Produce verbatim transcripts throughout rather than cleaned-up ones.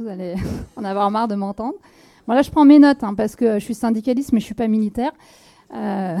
Vous allez en avoir marre de m'entendre. Bon, là, je prends mes notes hein, parce que je suis syndicaliste, mais je ne suis pas militaire. Euh...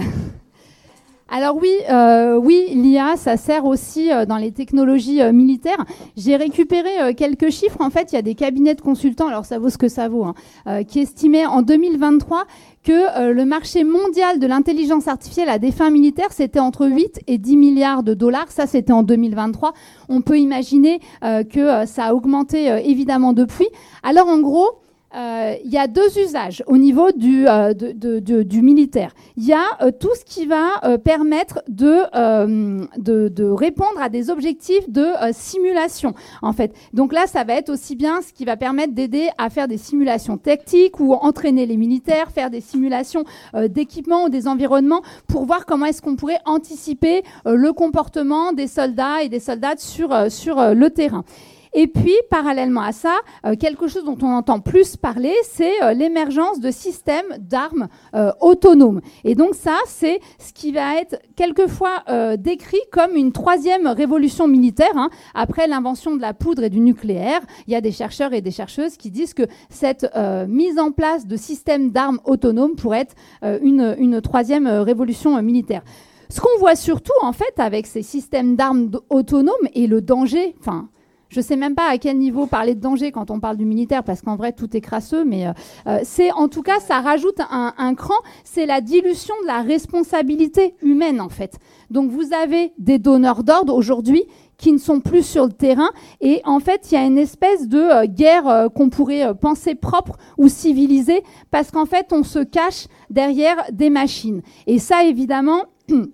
Alors oui, euh, oui, l'I A, ça sert aussi euh, dans les technologies euh, militaires. J'ai récupéré euh, quelques chiffres. En fait, il y a des cabinets de consultants, alors ça vaut ce que ça vaut, hein, euh, qui estimaient en deux mille vingt-trois que euh, le marché mondial de l'intelligence artificielle à des fins militaires, c'était entre huit et dix milliards de dollars. Ça, c'était en deux mille vingt-trois. On peut imaginer euh, que euh, ça a augmenté euh, évidemment depuis. Alors en gros, il euh, y a deux usages au niveau du, euh, de, de, de, du militaire. Il y a euh, tout ce qui va euh, permettre de, euh, de, de répondre à des objectifs de euh, simulation, en fait. Donc là, ça va être aussi bien ce qui va permettre d'aider à faire des simulations tactiques ou entraîner les militaires, faire des simulations euh, d'équipements ou des environnements pour voir comment est-ce qu'on pourrait anticiper euh, le comportement des soldats et des soldates sur, euh, sur euh, le terrain. Et puis, parallèlement à ça, euh, quelque chose dont on entend plus parler, c'est euh, l'émergence de systèmes d'armes euh, autonomes. Et donc ça, c'est ce qui va être quelquefois euh, décrit comme une troisième révolution militaire. Hein. Après l'invention de la poudre et du nucléaire, il y a des chercheurs et des chercheuses qui disent que cette euh, mise en place de systèmes d'armes autonomes pourrait être euh, une, une troisième euh, révolution euh, militaire. Ce qu'on voit surtout, en fait, avec ces systèmes d'armes autonomes et le danger... enfin. Je ne sais même pas à quel niveau parler de danger quand on parle du militaire, parce qu'en vrai, tout est crasseux, mais euh, c'est en tout cas, ça rajoute un, un cran, c'est la dilution de la responsabilité humaine, en fait. Donc, vous avez des donneurs d'ordre aujourd'hui qui ne sont plus sur le terrain, et en fait, il y a une espèce de euh, guerre euh, qu'on pourrait euh, penser propre ou civilisée, parce qu'en fait, on se cache derrière des machines. Et ça, évidemment,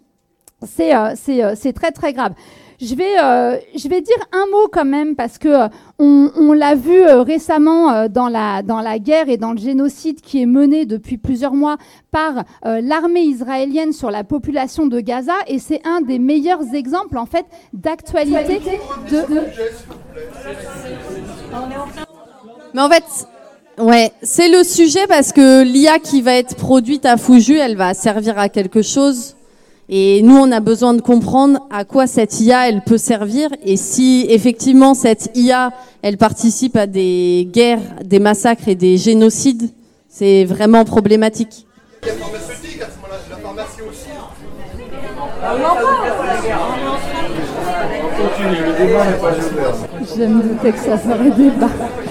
c'est, euh, c'est, euh, c'est très, très grave. Je vais, euh, je vais dire un mot quand même parce que euh, on, on l'a vu euh, récemment euh, dans la dans la guerre et dans le génocide qui est mené depuis plusieurs mois par euh, l'armée israélienne sur la population de Gaza, et c'est un des meilleurs exemples en fait d'actualité de. Mais en fait, ouais, c'est le sujet parce que l'I A qui va être produite à Fouju, elle va servir à quelque chose. Et nous, on a besoin de comprendre à quoi cette I A, elle peut servir. Et si, effectivement, cette I A, elle participe à des guerres, des massacres et des génocides, c'est vraiment problématique. Il y a la pharmaceutique, à ce moment-là, la pharmacie aussi. Continue, le débat n'est pas ouvert. Je me doutais que ça serait débat.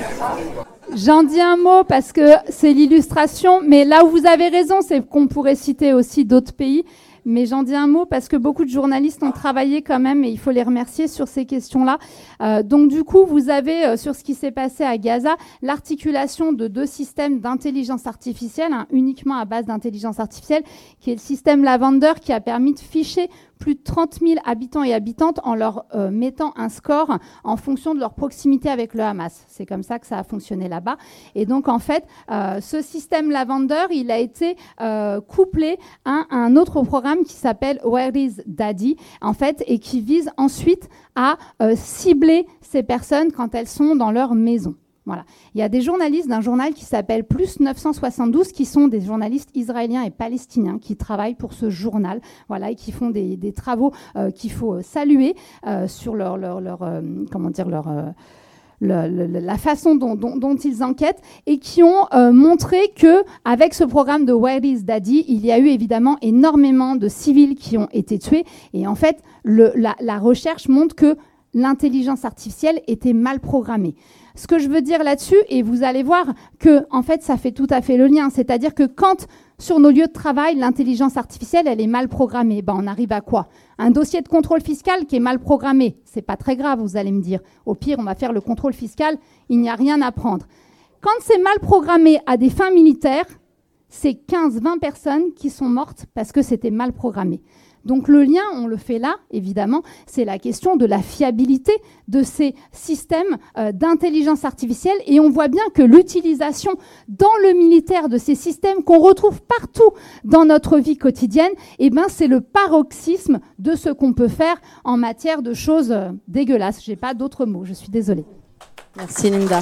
J'en dis un mot parce que c'est l'illustration, mais là où vous avez raison, c'est qu'on pourrait citer aussi d'autres pays. Mais j'en dis un mot parce que beaucoup de journalistes ont travaillé quand même, et il faut les remercier sur ces questions-là. Euh, donc du coup, vous avez euh, sur ce qui s'est passé à Gaza l'articulation de deux systèmes d'intelligence artificielle, hein, uniquement à base d'intelligence artificielle, qui est le système Lavender, qui a permis de ficher plus de trente mille habitants et habitantes en leur euh, mettant un score en fonction de leur proximité avec le Hamas. C'est comme ça que ça a fonctionné là-bas. Et donc, en fait, euh, ce système Lavender, il a été euh, couplé à un autre programme qui s'appelle Where is Daddy, en fait, et qui vise ensuite à euh, cibler ces personnes quand elles sont dans leur maison. Voilà. Il y a des journalistes d'un journal qui s'appelle Plus neuf cent soixante-douze, qui sont des journalistes israéliens et palestiniens qui travaillent pour ce journal, voilà, et qui font des, des travaux euh, qu'il faut saluer euh, sur leur, leur, leur euh, comment dire, leur euh, Le, le, la façon dont, dont, dont ils enquêtent, et qui ont euh, montré que avec ce programme de Where is Daddy, il y a eu évidemment énormément de civils qui ont été tués. Et en fait, le, la, la recherche montre que l'intelligence artificielle était mal programmée. Ce que je veux dire là-dessus, et vous allez voir que en fait, ça fait tout à fait le lien, c'est-à-dire que quand sur nos lieux de travail, l'intelligence artificielle, elle est mal programmée, ben, on arrive à quoi? Un dossier de contrôle fiscal qui est mal programmé, c'est pas très grave, vous allez me dire. Au pire, on va faire le contrôle fiscal, il n'y a rien à prendre. Quand c'est mal programmé à des fins militaires, c'est quinze vingt personnes qui sont mortes parce que c'était mal programmé. Donc le lien, on le fait là, évidemment, c'est la question de la fiabilité de ces systèmes euh, d'intelligence artificielle. Et on voit bien que l'utilisation dans le militaire de ces systèmes qu'on retrouve partout dans notre vie quotidienne, eh ben, c'est le paroxysme de ce qu'on peut faire en matière de choses euh, dégueulasses. Je n'ai pas d'autres mots, je suis désolée. Merci Linda.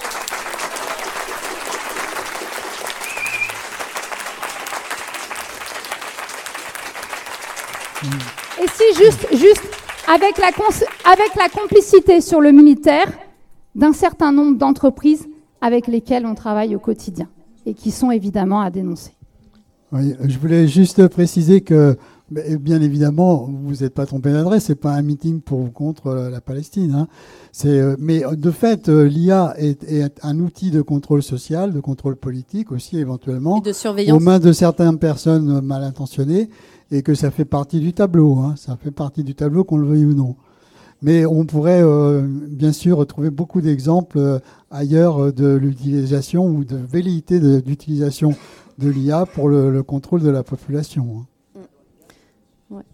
Et si juste, juste avec, la cons- avec la complicité sur le militaire d'un certain nombre d'entreprises avec lesquels on travaille au quotidien et qui sont évidemment à dénoncer. Oui, je voulais juste préciser que, bien évidemment, vous n'êtes pas trompé d'adresse, c'est pas un meeting pour ou contre la Palestine. Hein. C'est, mais de fait, l'I A est, est un outil de contrôle social, de contrôle politique aussi éventuellement, et de surveillance aux mains de certaines personnes mal intentionnées, et que ça fait partie du tableau. Hein. Ça fait partie du tableau, qu'on le veuille ou non. Mais on pourrait euh, bien sûr retrouver beaucoup d'exemples euh, ailleurs de l'utilisation ou de velléité de, d'utilisation de l'I A pour le, le contrôle de la population. Ouais.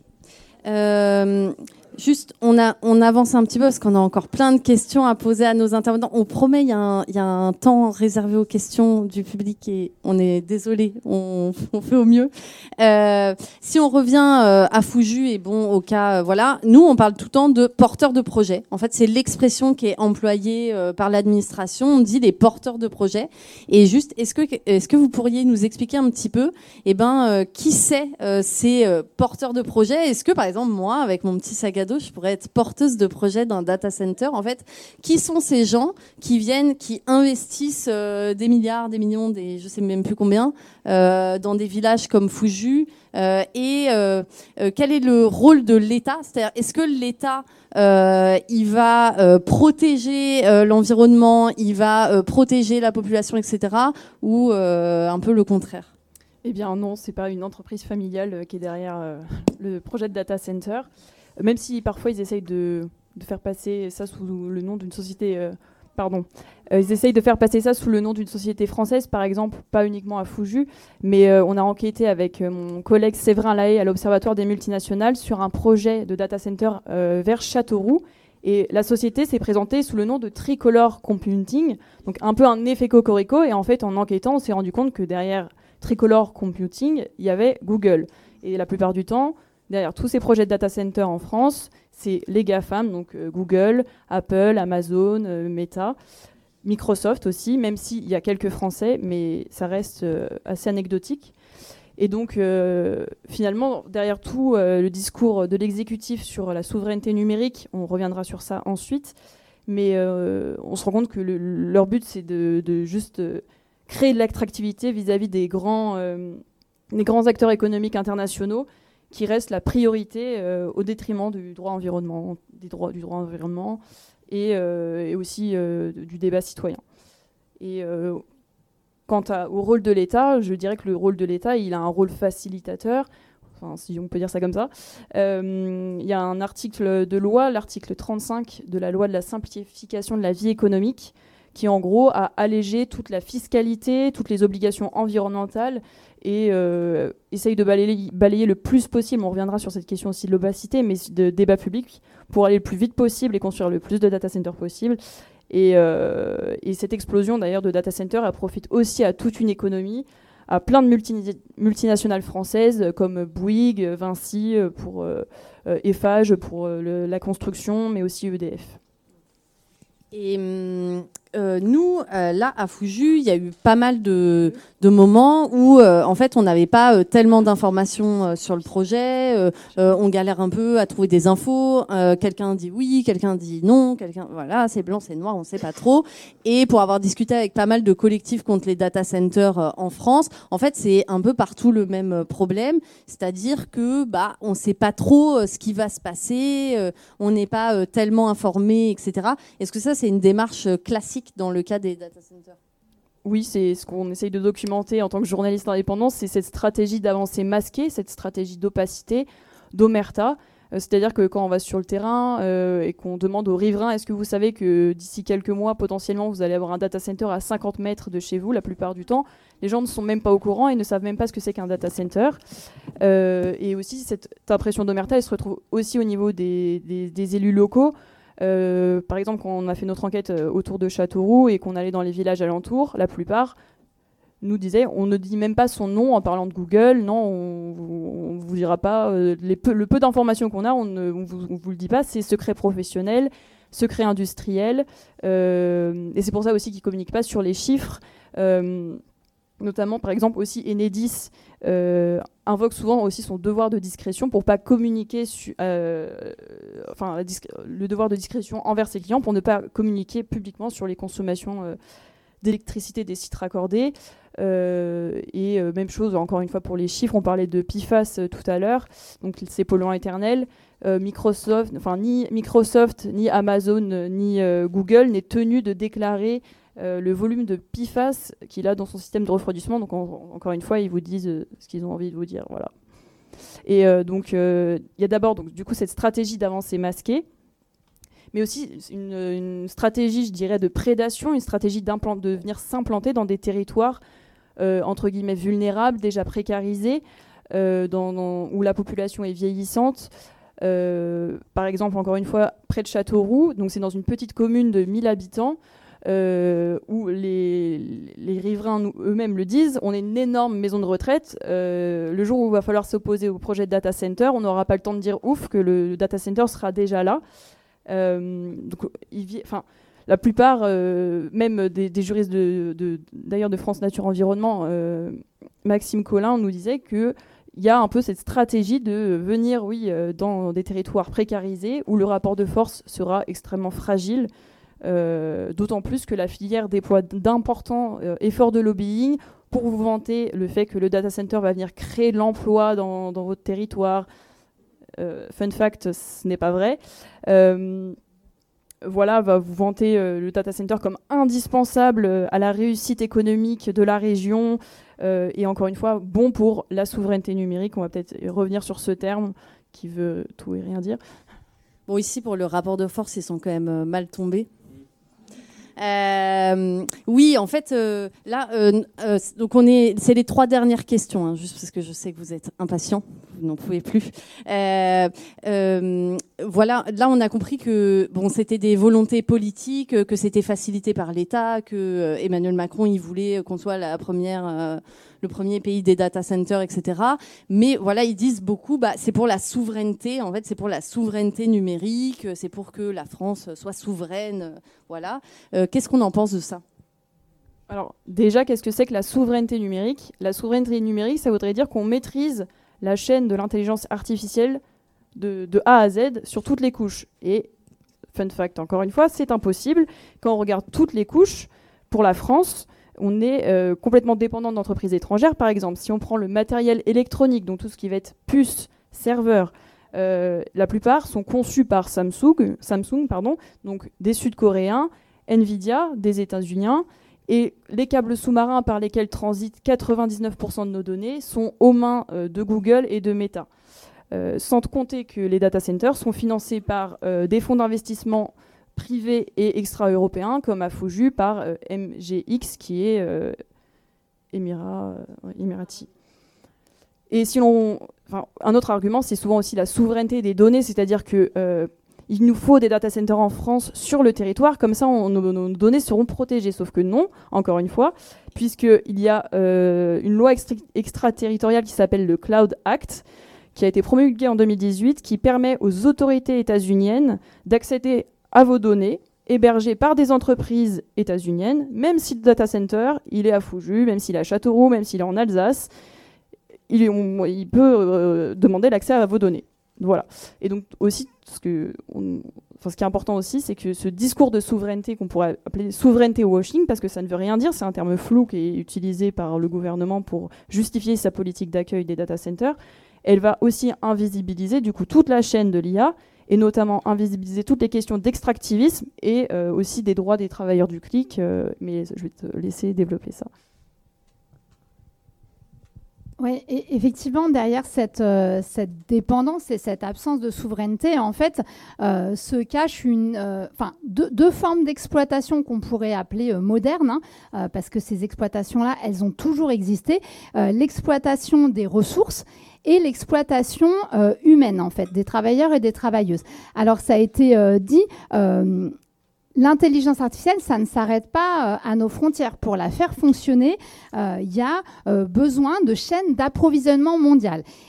Euh, juste, on, a, on avance un petit peu parce qu'on a encore plein de questions à poser à nos intervenants. On promet, il y, y a un temps réservé aux questions du public et on est désolé, on, on fait au mieux. Euh, si on revient euh, à Fouju et bon, au cas, euh, voilà, nous on parle tout le temps de porteurs de projets. En fait, c'est l'expression qui est employée euh, par l'administration. On dit les porteurs de projets. Et juste, est-ce que, est-ce que vous pourriez nous expliquer un petit peu, eh ben, euh, qui c'est euh, ces euh, porteurs de projets? Est-ce que par exemple moi, avec mon petit sac à dos, je pourrais être porteuse de projet d'un data center? En fait, qui sont ces gens qui viennent, qui investissent euh, des milliards, des millions, des, je sais même plus combien, euh, dans des villages comme Fouju? Euh, et euh, euh, quel est le rôle de l'État? C'est-à-dire, est-ce que l'État euh, il va euh, protéger euh, l'environnement, il va euh, protéger la population, et cetera, ou euh, un peu le contraire? Eh bien non, c'est pas une entreprise familiale euh, qui est derrière euh, le projet de data center, euh, même si parfois ils essayent de, de faire passer ça sous le nom d'une société. Euh, pardon, euh, ils essayent de faire passer ça sous le nom d'une société française, par exemple, pas uniquement à Fouju, mais euh, on a enquêté avec euh, mon collègue Séverin Lahaye à l'Observatoire des multinationales sur un projet de data center euh, vers Châteauroux. Et la société s'est présentée sous le nom de Tricolor Computing, donc un peu un effet cocorico. Et en fait, en enquêtant, on s'est rendu compte que derrière Tricolor Computing, il y avait Google. Et la plupart du temps, derrière tous ces projets de data center en France, c'est les GAFAM, donc euh, Google, Apple, Amazon, euh, Meta, Microsoft aussi, même s'il y a quelques Français, mais ça reste euh, assez anecdotique. Et donc, euh, finalement, derrière tout euh, le discours de l'exécutif sur la souveraineté numérique, on reviendra sur ça ensuite, mais euh, on se rend compte que le, leur but, c'est de, de juste euh, créer de l'attractivité vis-à-vis des grands, euh, des grands acteurs économiques internationaux, qui reste la priorité euh, au détriment du droit environnement, des droits du droit environnement et, euh, et aussi euh, du débat citoyen. Et euh, quant à, au rôle de l'État, je dirais que le rôle de l'État, il a un rôle facilitateur, enfin, si on peut dire ça comme ça. Euh, il y a un article de loi, l'article trente-cinq de la loi de la simplification de la vie économique, qui en gros a allégé toute la fiscalité, toutes les obligations environnementales et euh, essaye de balayer, balayer le plus possible, on reviendra sur cette question aussi de l'opacité, mais de débat public, pour aller le plus vite possible et construire le plus de data centers possible. Et, euh, et cette explosion d'ailleurs de data centers, elle profite aussi à toute une économie, à plein de multi- multinationales françaises comme Bouygues, Vinci, pour euh, Eiffage pour euh, le, la construction, mais aussi E D F. Et euh, nous, euh, là, à Fouju, il y a eu pas mal de, de moments où, euh, en fait, on n'avait pas euh, tellement d'informations euh, sur le projet. Euh, euh, on galère un peu à trouver des infos. Euh, quelqu'un dit oui, quelqu'un dit non. Quelqu'un, voilà, c'est blanc, c'est noir, on ne sait pas trop. Et pour avoir discuté avec pas mal de collectifs contre les data centers euh, en France, en fait, c'est un peu partout le même problème. C'est-à-dire que, bah, on ne sait pas trop euh, ce qui va se passer. Euh, on n'est pas euh, tellement informé, et cetera. Est-ce que ça, c'est une démarche classique dans le cas des data centers? Oui, c'est ce qu'on essaye de documenter en tant que journaliste indépendant, c'est cette stratégie d'avancée masquée, cette stratégie d'opacité, d'omerta. Euh, c'est-à-dire que quand on va sur le terrain euh, et qu'on demande aux riverains, est-ce que vous savez que d'ici quelques mois, potentiellement, vous allez avoir un data center à cinquante mètres de chez vous, la plupart du temps, les gens ne sont même pas au courant et ne savent même pas ce que c'est qu'un data center. Euh, et aussi, cette impression d'omerta, elle se retrouve aussi au niveau des, des, des élus locaux. Euh, par exemple, quand on a fait notre enquête autour de Châteauroux et qu'on allait dans les villages alentours, la plupart nous disaient on ne dit même pas son nom en parlant de Google, non, on ne vous dira pas, euh, les peu, le peu d'informations qu'on a, on ne on vous, on vous le dit pas, c'est secret professionnel, secret industriel, euh, et c'est pour ça aussi qu'ils ne communiquent pas sur les chiffres. Euh, Notamment, par exemple, aussi Enedis euh, invoque souvent aussi son devoir de discrétion pour pas communiquer, su- euh, enfin la disc- le devoir de discrétion envers ses clients pour ne pas communiquer publiquement sur les consommations euh, d'électricité des sites raccordés. Euh, et euh, même chose, encore une fois, pour les chiffres, on parlait de P FAS euh, tout à l'heure, donc ces polluants éternels. Euh, Microsoft, enfin, ni Microsoft, ni Amazon, euh, ni euh, Google n'est tenu de déclarer euh, le volume de P FAS qu'il a dans son système de refroidissement. Donc, en, encore une fois, ils vous disent euh, ce qu'ils ont envie de vous dire. Voilà. Et euh, donc, il euh, y a d'abord, donc, du coup, cette stratégie d'avancée masquée, mais aussi une, une stratégie, je dirais, de prédation, une stratégie de venir s'implanter dans des territoires Euh, entre guillemets vulnérables, déjà précarisés, euh, dans, dans, où la population est vieillissante. Euh, par exemple, encore une fois, près de Châteauroux, donc c'est dans une petite commune de mille habitants, euh, où les, les riverains nous, eux-mêmes le disent, on est une énorme maison de retraite. Euh, le jour où il va falloir s'opposer au projet de data center, on n'aura pas le temps de dire ouf que le data center sera déjà là. Euh, donc, il vit, enfin, la plupart, euh, même des, des juristes de, de, d'ailleurs de France Nature Environnement, euh, Maxime Collin nous disait qu'il y a un peu cette stratégie de venir, oui, euh, dans des territoires précarisés où le rapport de force sera extrêmement fragile, euh, d'autant plus que la filière déploie d'importants euh, efforts de lobbying pour vous vanter le fait que le data center va venir créer de l'emploi dans, dans votre territoire. Euh, fun fact, ce n'est pas vrai. Euh, Voilà, va vous vanter euh, le data center comme indispensable euh, à la réussite économique de la région euh, et encore une fois, bon pour la souveraineté numérique. On va peut-être revenir sur ce terme qui veut tout et rien dire. Bon, ici, pour le rapport de force, ils sont quand même euh, mal tombés. Euh, oui, en fait, euh, là, euh, euh, donc on est, c'est les trois dernières questions, hein, juste parce que je sais que vous êtes impatients, vous n'en pouvez plus. Euh, euh, voilà, là, on a compris que bon, c'était des volontés politiques, que c'était facilité par l'État, que euh, Emmanuel Macron, il voulait qu'on soit la première, euh, le premier pays des data centers, et cetera. Mais voilà, ils disent beaucoup, bah, c'est pour la souveraineté. En fait, c'est pour la souveraineté numérique, c'est pour que la France soit souveraine. Voilà. Euh, qu'est-ce qu'on en pense de ça ? Alors, déjà, qu'est-ce que c'est que la souveraineté numérique ? La souveraineté numérique, ça voudrait dire qu'on maîtrise la chaîne de l'intelligence artificielle de, de A à Z sur toutes les couches. Et, fun fact, encore une fois, c'est impossible. Quand on regarde toutes les couches, pour la France, on est euh, complètement dépendant d'entreprises étrangères. Par exemple, si on prend le matériel électronique, donc tout ce qui va être puce, serveur, euh, la plupart sont conçus par Samsung, Samsung pardon, donc des Sud-Coréens, Nvidia, des États-Unis, et les câbles sous-marins par lesquels transitent quatre-vingt-dix-neuf pour cent de nos données sont aux mains euh, de Google et de Meta. Euh, sans compter que les data centers sont financés par euh, des fonds d'investissement privés et extra-européens, comme à Fuju par euh, M G X, qui est euh, Émirat, euh, Emirati. Et si l'on, enfin, un autre argument, c'est souvent aussi la souveraineté des données, c'est-à-dire que euh, il nous faut des data centers en France sur le territoire, comme ça on, nos, nos données seront protégées. Sauf que non, encore une fois, puisqu'il y a euh, une loi extra- extraterritoriale qui s'appelle le Cloud Act, qui a été promulguée en deux mille dix-huit, qui permet aux autorités états-uniennes d'accéder à vos données hébergées par des entreprises états-uniennes, même si le data center, il est à Fuju, même s'il est à Châteauroux, même s'il est en Alsace, il, est, on, il peut euh, demander l'accès à vos données. Voilà. Et donc aussi, ce, que on, enfin, ce qui est important aussi, c'est que ce discours de souveraineté qu'on pourrait appeler souveraineté washing, parce que ça ne veut rien dire, c'est un terme flou qui est utilisé par le gouvernement pour justifier sa politique d'accueil des data centers, elle va aussi invisibiliser du coup toute la chaîne de l'I A, et notamment invisibiliser toutes les questions d'extractivisme et euh, aussi des droits des travailleurs du clic. Euh, mais je vais te laisser développer ça. Oui, et effectivement, derrière cette, euh, cette dépendance et cette absence de souveraineté, en fait, euh, se cache une, euh, enfin, deux, deux formes d'exploitation qu'on pourrait appeler euh, modernes, hein, euh, parce que ces exploitations-là, elles ont toujours existé. Euh, l'exploitation des ressources et l'exploitation euh, humaine, en fait, des travailleurs et des travailleuses. Alors, ça a été euh, dit... Euh, L'intelligence artificielle, ça ne s'arrête pas euh, à nos frontières. Pour la faire fonctionner, il euh, y a euh, besoin de chaînes d'approvisionnement mondiales.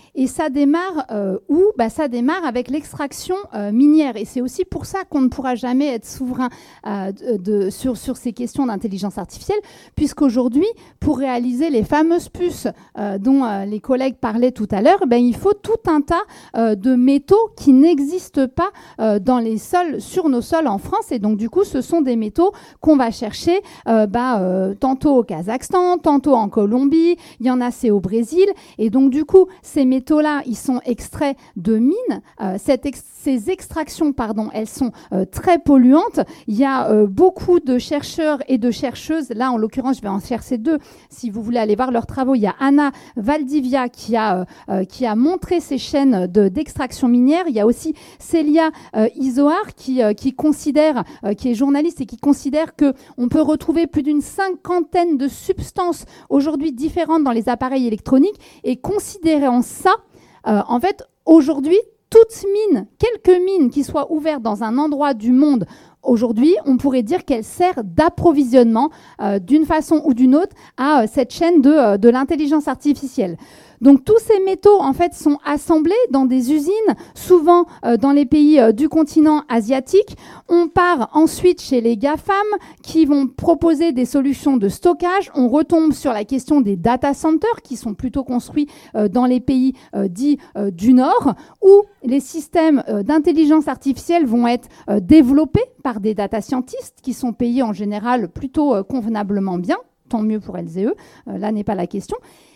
Et ça démarre euh, où bah, ça démarre avec l'extraction euh, minière. Et c'est aussi pour ça qu'on ne pourra jamais être souverain euh, de, de, sur, sur ces questions d'intelligence artificielle, puisqu'aujourd'hui, pour réaliser les fameuses puces euh, dont euh, les collègues parlaient tout à l'heure, ben, il faut tout un tas euh, de métaux qui n'existent pas euh, dans les sols, sur nos sols en France. Et donc, du coup, ce sont des métaux qu'on va chercher euh, bah, euh, tantôt au Kazakhstan, tantôt en Colombie, il y en a, c'est au Brésil. Et donc, du coup, ces métaux-là, ils sont extraits de mines. Euh, cette ex- ces extractions, pardon, elles sont euh, très polluantes. Il y a euh, beaucoup de chercheurs et de chercheuses. Là, en l'occurrence, je vais en chercher deux. Si vous voulez aller voir leurs travaux, il y a Anna Valdivia qui a, euh, qui a montré ces chaînes de, d'extraction minière. Il y a aussi Célia euh, Izoard qui, euh, qui considère, euh, qui est journaliste et qui considère qu'on peut retrouver plus d'une cinquantaine de substances aujourd'hui différentes dans les appareils électroniques, et considérant ça, euh, en fait, aujourd'hui, toute mine, quelque mine qui soit ouverte dans un endroit du monde, aujourd'hui, on pourrait dire qu'elle sert d'approvisionnement euh, d'une façon ou d'une autre à euh, cette chaîne de, euh, de l'intelligence artificielle. Donc tous ces métaux en fait sont assemblés dans des usines, souvent euh, dans les pays euh, du continent asiatique. On part ensuite chez les GAFAM qui vont proposer des solutions de stockage. On retombe sur la question des data centers qui sont plutôt construits euh, dans les pays euh, dits euh, du Nord, où les systèmes euh, d'intelligence artificielle vont être euh, développés par des data scientists qui sont payés en général plutôt euh, convenablement bien. Tant mieux pour elles et eux, euh, là n'est pas la question.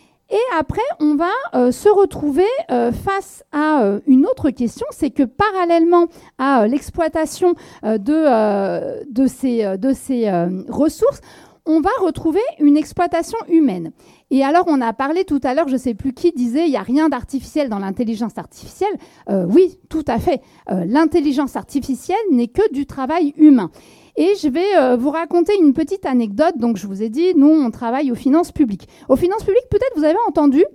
Et après, on va euh, se retrouver euh, face à euh, une autre question, c'est que parallèlement à euh, l'exploitation euh, de, euh, de ces, euh, de ces euh, ressources, on va retrouver une exploitation humaine. Et alors, on a parlé tout à l'heure, je ne sais plus qui disait, il n'y a rien d'artificiel dans l'intelligence artificielle. Euh, oui, tout à fait. Euh, l'intelligence artificielle n'est que du travail humain. Et je vais euh, vous raconter une petite anecdote. Donc, je vous ai dit, nous, on travaille aux finances publiques. Aux finances publiques, peut-être vous avez entendu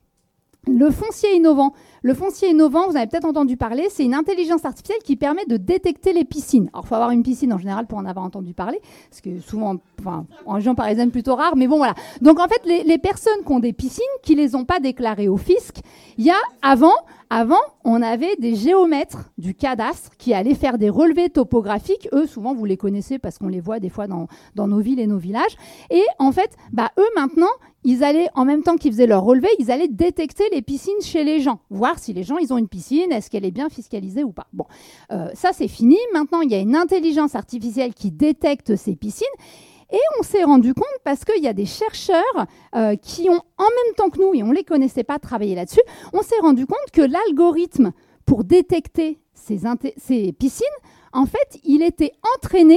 le foncier innovant. Le foncier innovant, vous avez peut-être entendu parler, c'est une intelligence artificielle qui permet de détecter les piscines. Alors, il faut avoir une piscine en général pour en avoir entendu parler, parce que souvent, enfin, en région parisienne, plutôt rare, mais bon, voilà. Donc, en fait, les, les personnes qui ont des piscines, qui ne les ont pas déclarées au fisc, il y a avant... Avant, on avait des géomètres du cadastre qui allaient faire des relevés topographiques. Eux, souvent, vous les connaissez parce qu'on les voit des fois dans, dans nos villes et nos villages. Et en fait, bah, eux, maintenant, ils allaient, en même temps qu'ils faisaient leur relevé, ils allaient détecter les piscines chez les gens. Voir si les gens, ils ont une piscine, est-ce qu'elle est bien fiscalisée ou pas. Bon, euh, ça, c'est fini. Maintenant, il y a une intelligence artificielle qui détecte ces piscines. Et on s'est rendu compte, parce qu'il y a des chercheurs euh, qui ont, en même temps que nous, et on ne les connaissait pas, travaillé là-dessus, on s'est rendu compte que l'algorithme pour détecter ces, inté- ces piscines, en fait, il était entraîné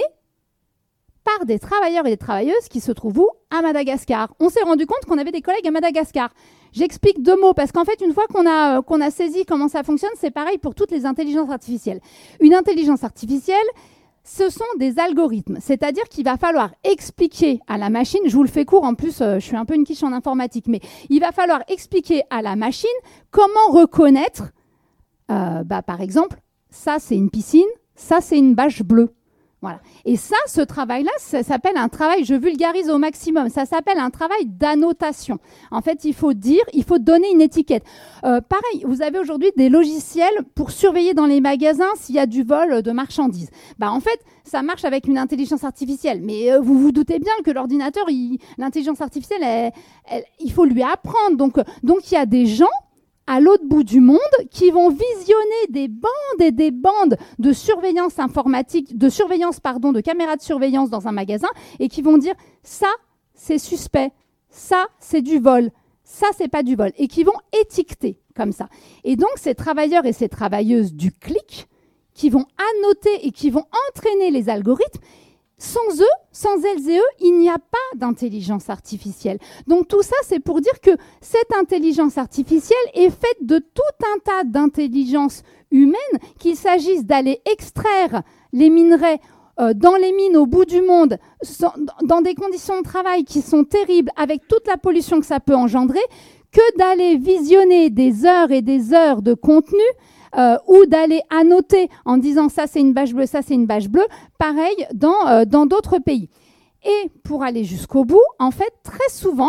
par des travailleurs et des travailleuses qui se trouvent où ? À Madagascar. On s'est rendu compte qu'on avait des collègues à Madagascar. J'explique deux mots, parce qu'en fait, une fois qu'on a, euh, qu'on a saisi comment ça fonctionne, c'est pareil pour toutes les intelligences artificielles. Une intelligence artificielle, ce sont des algorithmes, c'est-à-dire qu'il va falloir expliquer à la machine, je vous le fais court, en plus euh, je suis un peu une quiche en informatique, mais il va falloir expliquer à la machine comment reconnaître, euh, bah, par exemple, ça c'est une piscine, ça c'est une bâche bleue. Voilà. Et ça, ce travail-là, ça s'appelle un travail, je vulgarise au maximum, ça s'appelle un travail d'annotation. En fait, il faut dire, il faut donner une étiquette. Euh, pareil, vous avez aujourd'hui des logiciels pour surveiller dans les magasins s'il y a du vol de marchandises. Bah, en fait, ça marche avec une intelligence artificielle. Mais euh, vous vous doutez bien que l'ordinateur, il, l'intelligence artificielle, elle, elle, il faut lui apprendre. Donc, donc, il y a des gens à l'autre bout du monde qui vont visionner des bandes et des bandes de surveillance informatique, de surveillance, pardon, de caméras de surveillance dans un magasin et qui vont dire ça, c'est suspect, ça, c'est du vol, ça, c'est pas du vol, et qui vont étiqueter comme ça. Et donc, ces travailleurs et ces travailleuses du clic qui vont annoter et qui vont entraîner les algorithmes, sans eux, sans elles et eux, il n'y a pas d'intelligence artificielle. Donc tout ça, c'est pour dire que cette intelligence artificielle est faite de tout un tas d'intelligences humaines, qu'il s'agisse d'aller extraire les minerais euh, dans les mines au bout du monde, sans, dans des conditions de travail qui sont terribles, avec toute la pollution que ça peut engendrer, que d'aller visionner des heures et des heures de contenu, Euh, ou d'aller annoter en disant ça c'est une bâche bleue, ça c'est une bâche bleue, pareil dans, euh, dans d'autres pays. Et pour aller jusqu'au bout, en fait, très souvent,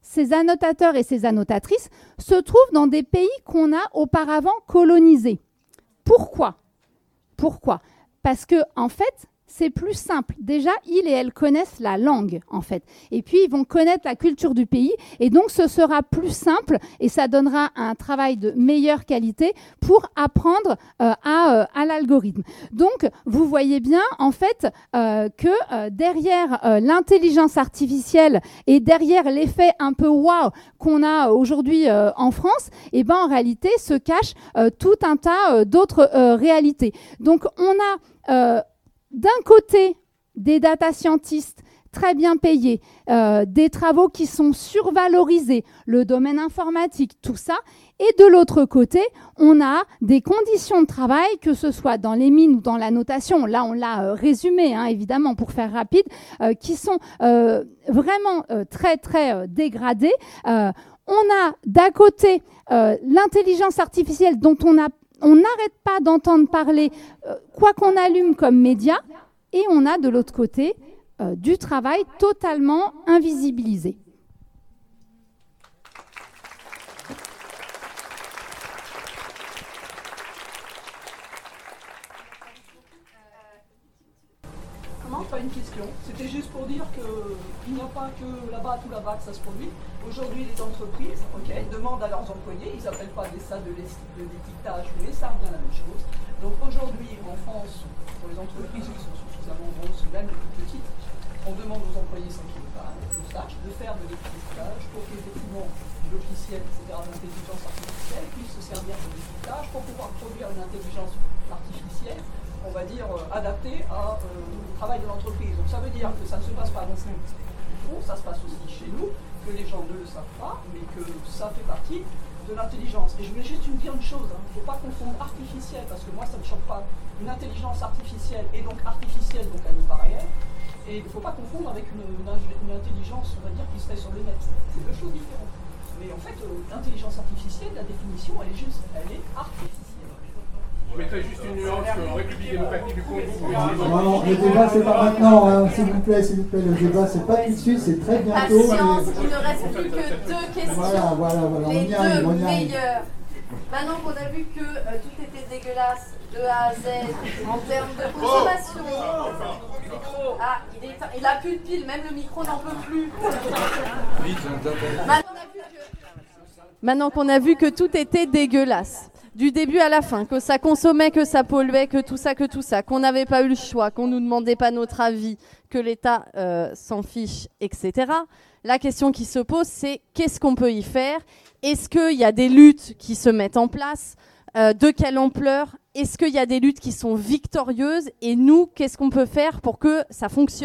ces annotateurs et ces annotatrices se trouvent dans des pays qu'on a auparavant colonisés. Pourquoi ? Pourquoi ? Parce que, en fait, c'est plus simple. Déjà, ils et elles connaissent la langue, en fait. Et puis, ils vont connaître la culture du pays. Et donc, ce sera plus simple et ça donnera un travail de meilleure qualité pour apprendre euh, à, euh, à l'algorithme. Donc, vous voyez bien, en fait, euh, que euh, derrière euh, l'intelligence artificielle et derrière l'effet un peu waouh qu'on a aujourd'hui euh, en France, eh ben, en réalité, se cache euh, tout un tas euh, d'autres euh, réalités. Donc, on a... Euh, d'un côté, des data scientists très bien payés, euh, des travaux qui sont survalorisés, le domaine informatique, tout ça. Et de l'autre côté, on a des conditions de travail, que ce soit dans les mines ou dans la notation, là on l'a euh, résumé, hein, évidemment, pour faire rapide, euh, qui sont euh, vraiment euh, très très euh, dégradées. Euh, on a d'un côté euh, l'intelligence artificielle dont on a on n'arrête pas d'entendre parler, euh, quoi qu'on allume comme média, et on a de l'autre côté euh, du travail totalement invisibilisé. Comment ? C'est pas une question, c'était juste pour dire qu'il n'y a pas que là-bas, tout là-bas, que ça se produit. Aujourd'hui, les entreprises, okay, demandent à leurs employés, ils n'appellent pas ça de l'étiquetage, mais ça revient à la même chose. Donc aujourd'hui, en France, pour les entreprises qui sont suffisamment grosses, même les plus petites, on demande aux employés sans qu'ils le sachent de faire de l'étiquetage pour qu'effectivement le logiciel, et cetera, l'intelligence artificielle puisse se servir de l'étiquetage pour pouvoir produire une intelligence artificielle, on va dire, euh, adaptée au euh, travail de l'entreprise. Donc ça veut dire que ça ne se passe pas dans ce fond, ça se passe aussi chez nous, que les gens ne le savent pas, mais que ça fait partie de l'intelligence. Et je voulais juste dire une chose, il hein, ne faut pas confondre artificiel, parce que moi ça ne me choque pas, une intelligence artificielle et donc artificielle, donc elle n'est pas réelle, et il ne faut pas confondre avec une, une, une intelligence, on va dire, qui se fait sur le net. C'est deux choses différentes. Mais en fait, euh, l'intelligence artificielle, la définition, elle est juste, elle est artificielle. Je mettrais juste une nuance en République démocratique du Congo. Non, non, le débat c'est pas maintenant, hein, s'il vous plaît, s'il vous plaît, le débat c'est pas tout de suite, c'est très bientôt. Patience, mais... il ne reste plus que deux questions. Voilà, voilà, voilà, les on y arrive, deux on y arrive. meilleures. Maintenant qu'on a vu que euh, tout était dégueulasse de A à Z en termes de consommation. Ah, il, est, il a plus de piles, même le micro n'en peut plus. Maintenant, on a vu que... Maintenant qu'on a vu que tout était dégueulasse, du début à la fin, que ça consommait, que ça polluait, que tout ça, que tout ça, qu'on n'avait pas eu le choix, qu'on ne nous demandait pas notre avis, que l'État euh, s'en fiche, et cetera. La question qui se pose, c'est qu'est-ce qu'on peut y faire ? Est-ce qu'il y a des luttes qui se mettent en place ? euh, De quelle ampleur ? Est-ce qu'il y a des luttes qui sont victorieuses ? Et nous, qu'est-ce qu'on peut faire pour que ça fonctionne ?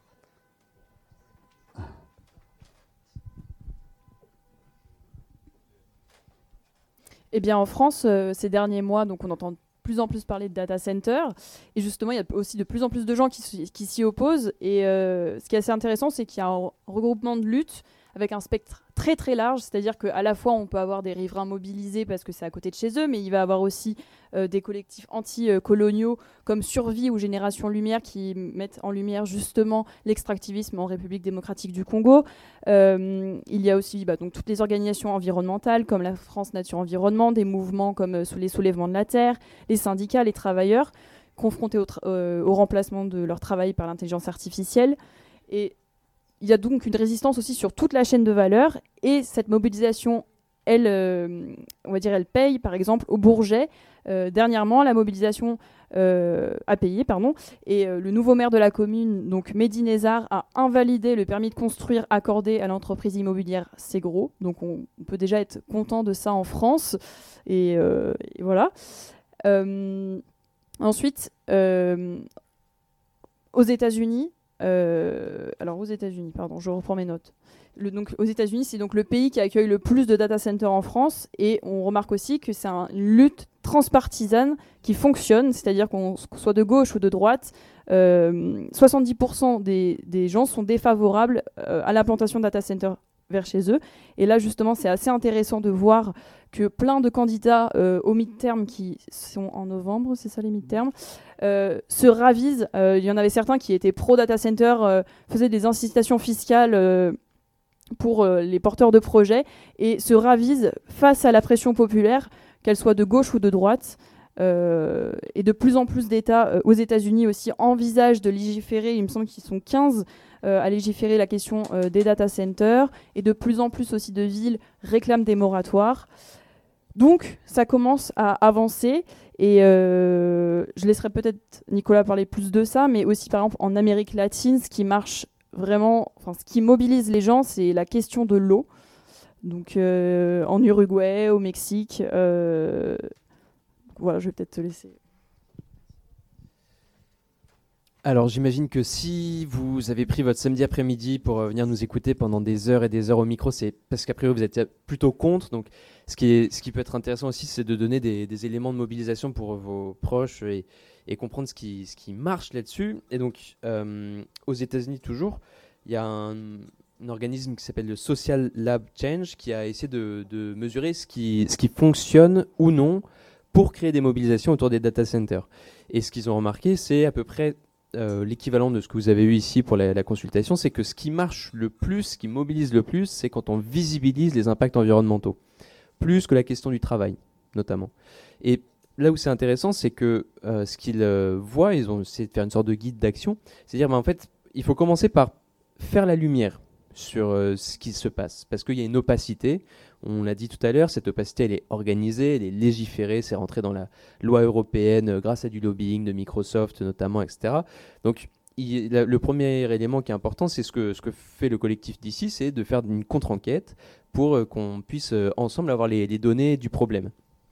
Eh bien, en France, euh, ces derniers mois, donc on entend de plus en plus parler de data center. Et justement, il y a aussi de plus en plus de gens qui, qui s'y opposent. Et euh, ce qui est assez intéressant, c'est qu'il y a un regroupement de luttes avec un spectre très très large, c'est-à-dire qu'à la fois on peut avoir des riverains mobilisés parce que c'est à côté de chez eux, mais il va y avoir aussi euh, des collectifs anti-coloniaux comme Survie ou Génération Lumière qui mettent en lumière justement l'extractivisme en République démocratique du Congo. Euh, il y a aussi bah, donc, toutes les organisations environnementales comme la France Nature Environnement, des mouvements comme euh, les Soulèvements de la Terre, les syndicats, les travailleurs, confrontés au, tra- euh, au remplacement de leur travail par l'intelligence artificielle. Et il y a donc une résistance aussi sur toute la chaîne de valeur et cette mobilisation, elle, euh, on va dire, elle paye. Par exemple, au Bourget, euh, dernièrement, la mobilisation euh, a payé, pardon, et euh, le nouveau maire de la commune, donc Mehdi Nezar, a invalidé le permis de construire accordé à l'entreprise immobilière Segro. Donc on, on peut déjà être content de ça en France. Et, euh, et voilà. Euh, ensuite, euh, aux États-Unis, Euh, alors aux États-Unis, pardon, je reprends mes notes. Le, donc aux États-Unis, c'est donc le pays qui accueille le plus de data centers en France, et on remarque aussi que c'est un, une lutte transpartisane qui fonctionne, c'est-à-dire qu'on soit de gauche ou de droite, euh, soixante-dix pour cent des, des gens sont défavorables euh, à l'implantation de data centers vers chez eux. Et là, justement, c'est assez intéressant de voir que plein de candidats euh, aux midterms qui sont en novembre, c'est ça les midterms, euh, se ravisent. Euh, il y en avait certains qui étaient pro-data center, euh, faisaient des incitations fiscales euh, pour euh, les porteurs de projets et se ravise face à la pression populaire, qu'elle soit de gauche ou de droite. Euh, et de plus en plus d'États, euh, aux États-Unis aussi, envisagent de légiférer, il me semble qu'ils sont quinze euh, à légiférer la question euh, des data centers, et de plus en plus aussi de villes réclament des moratoires. Donc ça commence à avancer, et euh, je laisserai peut-être Nicolas parler plus de ça, mais aussi par exemple en Amérique latine, ce qui marche vraiment, enfin ce qui mobilise les gens, c'est la question de l'eau. Donc euh, en Uruguay, au Mexique, euh, voilà, je vais peut-être te laisser. Alors j'imagine que si vous avez pris votre samedi après-midi pour euh, venir nous écouter pendant des heures et des heures au micro, c'est parce qu'a priori vous êtes plutôt contre. Donc ce qui, est, ce qui peut être intéressant aussi, c'est de donner des, des éléments de mobilisation pour vos proches et, et comprendre ce qui, ce qui marche là-dessus. Et donc euh, aux États-Unis toujours, il y a un, un organisme qui s'appelle le Social Lab Change qui a essayé de, de mesurer ce qui, ce qui fonctionne ou non pour créer des mobilisations autour des data centers. Et ce qu'ils ont remarqué, c'est à peu près euh, l'équivalent de ce que vous avez eu ici pour la, la consultation, c'est que ce qui marche le plus, ce qui mobilise le plus, c'est quand on visibilise les impacts environnementaux, plus que la question du travail, notamment. Et là où c'est intéressant, c'est que euh, ce qu'ils euh, voient, ils ont essayé de faire une sorte de guide d'action, c'est-à-dire, ben, en fait, il faut commencer par faire la lumière sur euh, ce qui se passe, parce qu'il y a une opacité. On l'a dit tout à l'heure, cette opacité, elle est organisée, elle est légiférée, c'est rentré dans la loi européenne euh, grâce à du lobbying de Microsoft notamment, et cetera. Donc, il, la, le premier élément qui est important, c'est ce que, ce que fait le collectif d'ici, c'est de faire une contre-enquête pour euh, qu'on puisse euh, ensemble avoir les, les données du problème.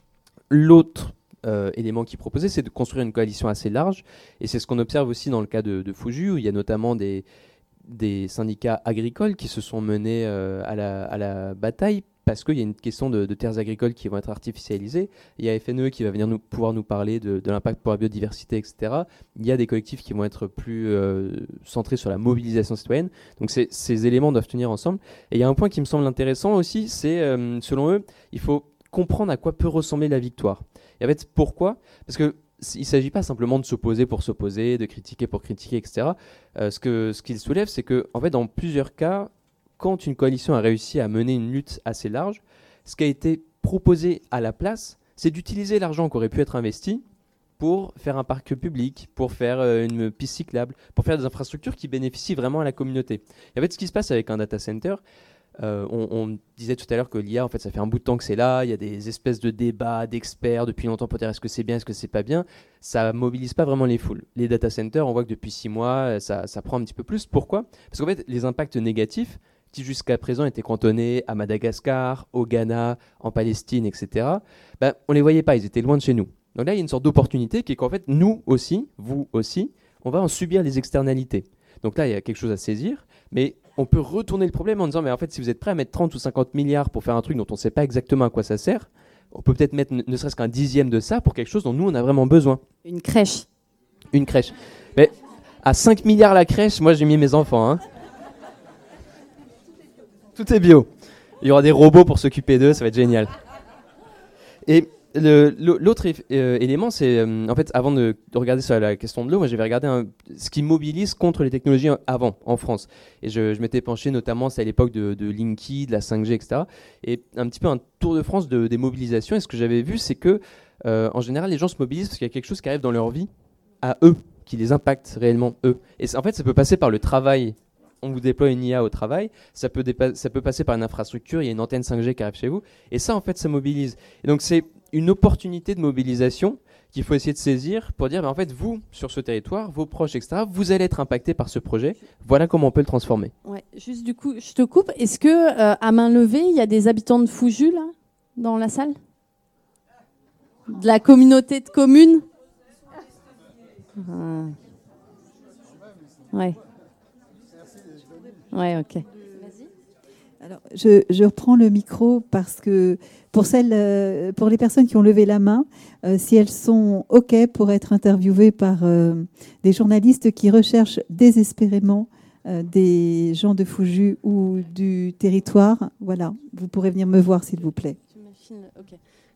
L'autre euh, élément qui est proposé, c'est de construire une coalition assez large, et c'est ce qu'on observe aussi dans le cas de, de Fuju, où il y a notamment des, des syndicats agricoles qui se sont menés euh, à, la, à la bataille, parce qu'il y a une question de, de terres agricoles qui vont être artificialisées. Il y a F N E qui va venir nous, pouvoir nous parler de, de l'impact pour la biodiversité, et cetera. Il y a des collectifs qui vont être plus euh, centrés sur la mobilisation citoyenne. Donc ces, ces éléments doivent tenir ensemble. Et il y a un point qui me semble intéressant aussi, c'est, euh, selon eux, il faut comprendre à quoi peut ressembler la victoire. Et en fait, pourquoi ? Parce que il ne s'agit pas simplement de s'opposer pour s'opposer, de critiquer pour critiquer, et cetera. Euh, ce que, ce qu'ils soulèvent, c'est que, en fait, dans plusieurs cas, quand une coalition a réussi à mener une lutte assez large, ce qui a été proposé à la place, c'est d'utiliser l'argent qui aurait pu être investi pour faire un parc public, pour faire euh, une piste cyclable, pour faire des infrastructures qui bénéficient vraiment à la communauté. Et en fait, ce qui se passe avec un data center, euh, on, on disait tout à l'heure que l'I A, en fait, ça fait un bout de temps que c'est là, il y a des espèces de débats d'experts depuis longtemps pour dire est-ce que c'est bien, est-ce que c'est pas bien. Ça mobilise pas vraiment les foules. Les data centers, on voit que depuis six mois, ça, ça prend un petit peu plus. Pourquoi ? Parce qu'en fait, les impacts négatifs, qui jusqu'à présent étaient cantonnés à Madagascar, au Ghana, en Palestine, et cetera, ben, on ne les voyait pas, ils étaient loin de chez nous. Donc là, il y a une sorte d'opportunité qui est qu'en fait, nous aussi, vous aussi, on va en subir les externalités. Donc là, il y a quelque chose à saisir, mais on peut retourner le problème en disant, mais en fait, si vous êtes prêt à mettre trente ou cinquante milliards pour faire un truc dont on ne sait pas exactement à quoi ça sert, on peut peut-être mettre ne, ne serait-ce qu'un dixième de ça pour quelque chose dont nous, on a vraiment besoin. Une crèche. Une crèche. Mais à cinq milliards la crèche, moi, j'ai mis mes enfants, hein. Tout est bio. Il y aura des robots pour s'occuper d'eux, ça va être génial. Et le, l'autre euh, élément, c'est, euh, en fait, avant de, de regarder sur la question de l'eau, moi j'avais regardé un, ce qui mobilise contre les technologies avant, en France. Et je, je m'étais penché notamment, c'est à l'époque de, de Linky, de la cinq G, et cetera. Et un petit peu un tour de France de, des mobilisations. Et ce que j'avais vu, c'est que, euh, en général, les gens se mobilisent parce qu'il y a quelque chose qui arrive dans leur vie à eux, qui les impacte réellement eux. Et en fait, ça peut passer par le travail. On vous déploie une I A au travail, ça peut, dépa- ça peut passer par une infrastructure, il y a une antenne cinq G qui arrive chez vous, et ça, en fait, ça mobilise. Et donc, c'est une opportunité de mobilisation qu'il faut essayer de saisir pour dire, ben, en fait, vous, sur ce territoire, vos proches, et cetera, vous allez être impactés par ce projet, voilà comment on peut le transformer. Ouais, juste du coup, je te coupe. Est-ce que, euh, à main levée, il y a des habitants de Fuju, là, dans la salle ? De la communauté de communes ? ah. Ouais. Ouais, ok. Alors, je, je reprends le micro parce que pour celles, euh, pour les personnes qui ont levé la main, euh, si elles sont ok pour être interviewées par euh, des journalistes qui recherchent désespérément euh, des gens de Fuju ou du territoire, voilà, vous pourrez venir me voir s'il vous plaît. Tu me files, ok.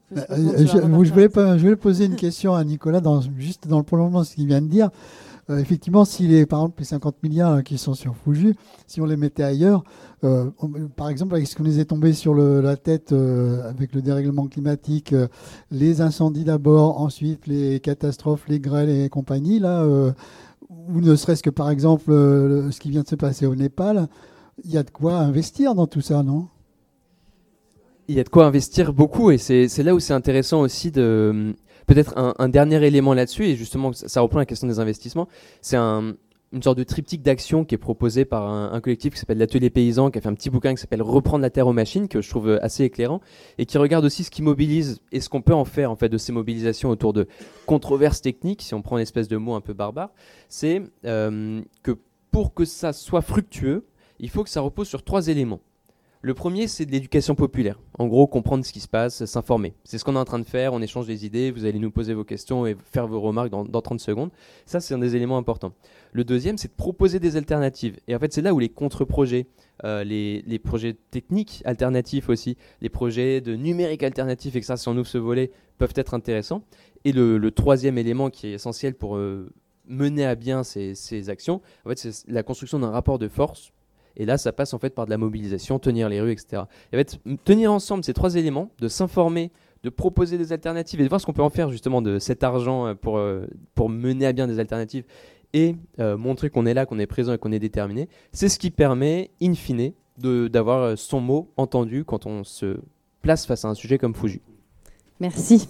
Euh, je, je, voulais pas, je voulais poser une question à Nicolas, dans, juste dans le prolongement de ce qu'il vient de dire. Euh, effectivement, si les, par exemple les cinquante milliards qui sont sur Fuji, si on les mettait ailleurs, euh, on, par exemple, avec ce qu'on les est tombés sur le, la tête euh, avec le dérèglement climatique, euh, les incendies d'abord, ensuite les catastrophes, les grêles et compagnie, là, euh, ou ne serait-ce que par exemple euh, ce qui vient de se passer au Népal, il y a de quoi investir dans tout ça, non ? Il y a de quoi investir beaucoup, et c'est, c'est là où c'est intéressant aussi de... Peut-être un, un dernier élément là-dessus, et justement ça, ça reprend la question des investissements, c'est un, une sorte de triptyque d'action qui est proposé par un, un collectif qui s'appelle l'Atelier Paysan, qui a fait un petit bouquin qui s'appelle Reprendre la terre aux machines, que je trouve assez éclairant, et qui regarde aussi ce qui mobilise et ce qu'on peut en faire en fait de ces mobilisations autour de controverses techniques, si on prend une espèce de mot un peu barbare. C'est euh, que pour que ça soit fructueux, il faut que ça repose sur trois éléments. Le premier, c'est de l'éducation populaire. En gros, comprendre ce qui se passe, s'informer. C'est ce qu'on est en train de faire, on échange des idées, vous allez nous poser vos questions et faire vos remarques dans, dans trente secondes. Ça, c'est un des éléments importants. Le deuxième, c'est de proposer des alternatives. Et en fait, c'est là où les contre-projets, euh, les, les projets techniques alternatifs aussi, les projets de numérique alternatif, et que ça, si on ouvre ce volet, peuvent être intéressants. Et le, le troisième élément qui est essentiel pour euh, mener à bien ces, ces actions, en fait, c'est la construction d'un rapport de force. Et là, ça passe en fait par de la mobilisation, tenir les rues, et cetera. Et en fait, tenir ensemble ces trois éléments, de s'informer, de proposer des alternatives et de voir ce qu'on peut en faire justement de cet argent pour, euh, pour mener à bien des alternatives et euh, montrer qu'on est là, qu'on est présent et qu'on est déterminé, c'est ce qui permet, in fine, de, d'avoir son mot entendu quand on se place face à un sujet comme Fuji. Merci.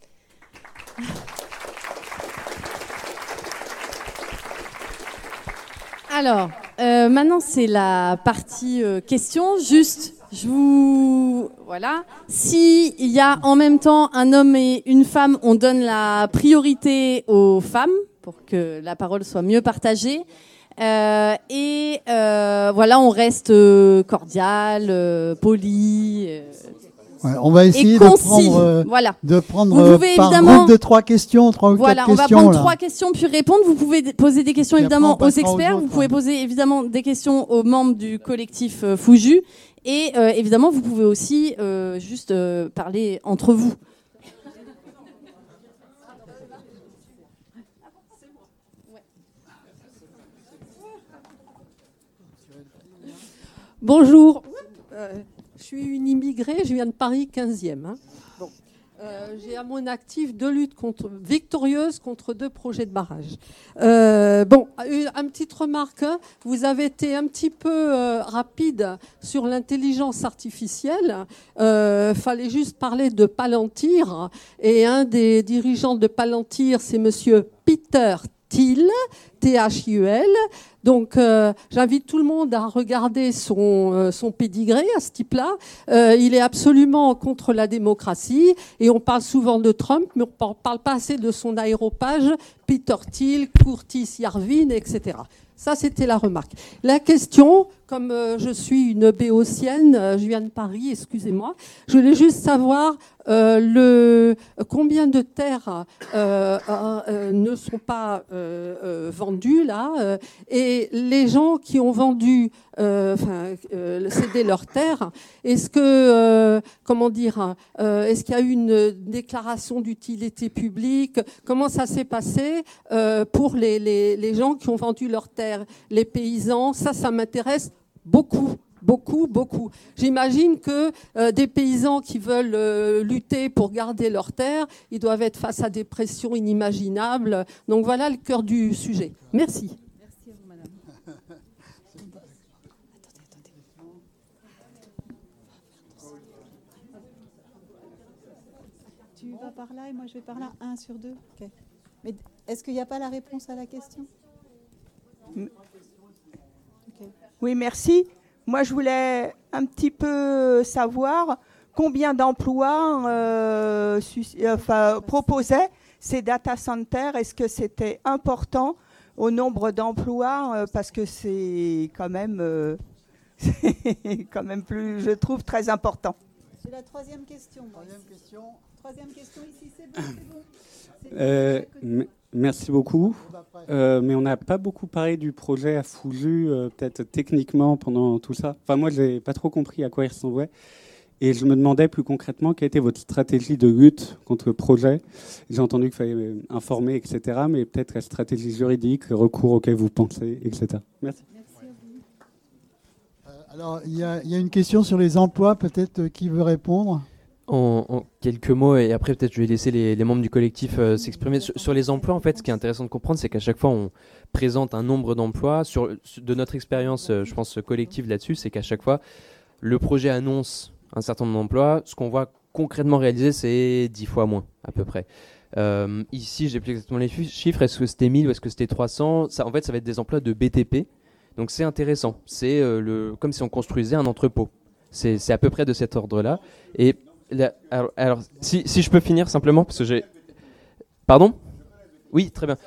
Alors, euh, maintenant c'est la partie euh, questions. Juste, je vous... Voilà. S'il y a en même temps un homme et une femme, on donne la priorité aux femmes pour que la parole soit mieux partagée. Euh, et euh, voilà, on reste euh, cordial, euh, poli... Euh, Ouais, on va essayer de prendre, euh, voilà. de prendre vous pouvez par évidemment... groupe de trois questions, trois ou voilà, quatre questions. Voilà, on va prendre là. trois questions puis répondre. Vous pouvez poser des questions et évidemment aux experts. aux autres, vous pouvez hein. poser évidemment des questions aux membres du collectif euh, Fuju. Et euh, évidemment, vous pouvez aussi euh, juste euh, parler entre vous. Bonjour. Euh, Je suis une immigrée, je viens de Paris quinzième. Hein. Bon. Euh, j'ai à mon actif deux luttes contre, victorieuses contre deux projets de barrage. Euh, bon, une, une petite remarque. Hein. Vous avez été un petit peu euh, rapide sur l'intelligence artificielle. Il euh, fallait juste parler de Palantir. Et un des dirigeants de Palantir, c'est monsieur Peter Thiel, T H I E L. Donc, euh, j'invite tout le monde à regarder son, euh, son pédigré à ce type-là. Euh, il est absolument contre la démocratie et on parle souvent de Trump, mais on ne parle pas assez de son aéropage, Peter Thiel, Curtis Yarvin, et cetera. Ça, c'était la remarque. La question, comme euh, je suis une béotienne, euh, je viens de Paris, excusez-moi, je voulais juste savoir euh, le, combien de terres euh, euh, ne sont pas euh, euh, vendues, là, euh, et les gens qui ont vendu, euh, enfin, euh, cédé leurs terres, est-ce que, euh, comment dire, euh, est-ce qu'il y a eu une déclaration d'utilité publique? Comment ça s'est passé euh, pour les, les, les gens qui ont vendu leurs terres, les paysans? Ça, ça m'intéresse beaucoup. Beaucoup, beaucoup. J'imagine que euh, des paysans qui veulent euh, lutter pour garder leurs terres, ils doivent être face à des pressions inimaginables. Donc voilà le cœur du sujet. Merci. Merci à vous, madame. Tu vas par là et moi je vais par là. Un sur deux. Okay. Mais est-ce qu'il n'y a pas la réponse à la question? Okay. Oui, merci. Moi, je voulais un petit peu savoir combien d'emplois euh, enfin, proposaient ces data centers. Est-ce que c'était important au nombre d'emplois euh, parce que c'est quand même, euh, c'est quand même plus, je trouve, très important. C'est la troisième question. Troisième question. Troisième question ici, c'est bon, c'est bon. C'est Euh, m- merci beaucoup. Euh, mais on n'a pas beaucoup parlé du projet à Fuju, euh, peut-être techniquement pendant tout ça. Enfin, moi, je n'ai pas trop compris à quoi il ressemblait. Et je me demandais plus concrètement quelle était votre stratégie de lutte contre le projet. J'ai entendu qu'il fallait informer, et cetera. Mais peut-être la stratégie juridique, le recours auquel vous pensez, et cetera. Merci. Euh, alors, il y, y a une question sur les emplois. Peut-être euh, qui veut répondre ? En, en quelques mots, et après peut-être je vais laisser les, les membres du collectif euh, s'exprimer. Sur, sur les emplois, en fait, ce qui est intéressant de comprendre, c'est qu'à chaque fois, on présente un nombre d'emplois. Sur, de notre expérience, euh, je pense, collective là-dessus, c'est qu'à chaque fois, le projet annonce un certain nombre d'emplois. Ce qu'on voit concrètement réaliser, c'est dix fois moins, à peu près. Euh, ici, j'ai plus exactement les chiffres. Est-ce que c'était mille ou est-ce que c'était trois cents ? Ça, en fait, ça va être des emplois de B T P. Donc c'est intéressant. C'est euh, le, comme si on construisait un entrepôt. C'est, c'est à peu près de cet ordre-là. Et là, alors, alors si, si je peux finir simplement, parce que j'ai... Pardon ? Oui, très bien.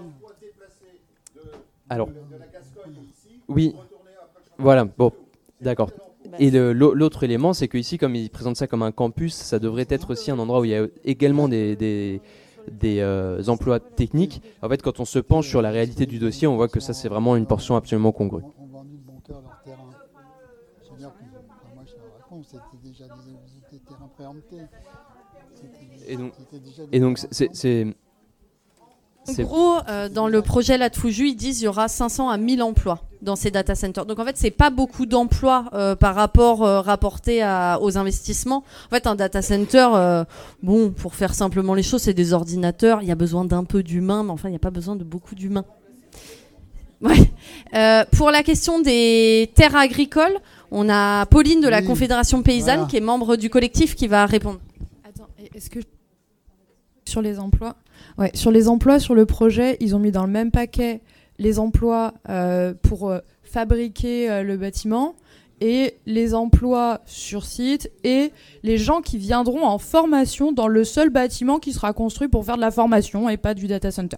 Alors, oui, voilà, bon, d'accord. Et le, l'autre élément, c'est qu'ici, comme ils présentent ça comme un campus, ça devrait être aussi un endroit où il y a également des, des, des euh, emplois techniques. En fait, quand on se penche sur la réalité du dossier, on voit que ça, c'est vraiment une portion absolument congrue. On vendit de bon cœur leur terrain. C'est-à-dire que, enfin, moi je la réponse, c'était déjà des, des terrains préemptés. C'était, et donc, c'était déjà et donc c'est... c'est En gros, euh, dans le projet là de Fuju, ils disent qu'il y aura cinq cents à mille emplois dans ces data centers. Donc en fait, c'est pas beaucoup d'emplois euh, par rapport euh, rapporté à, aux investissements. En fait, un data center, euh, bon, pour faire simplement les choses, c'est des ordinateurs. Il y a besoin d'un peu d'humains, mais enfin, il n'y a pas besoin de beaucoup d'humains. Ouais. Euh, pour la question des terres agricoles, on a Pauline de la oui. Confédération Paysanne voilà. qui est membre du collectif qui va répondre. Attends, est-ce que sur les emplois Ouais, sur les emplois, sur le projet, ils ont mis dans le même paquet les emplois euh, pour euh, fabriquer euh, le bâtiment et les emplois sur site et les gens qui viendront en formation dans le seul bâtiment qui sera construit pour faire de la formation et pas du data center.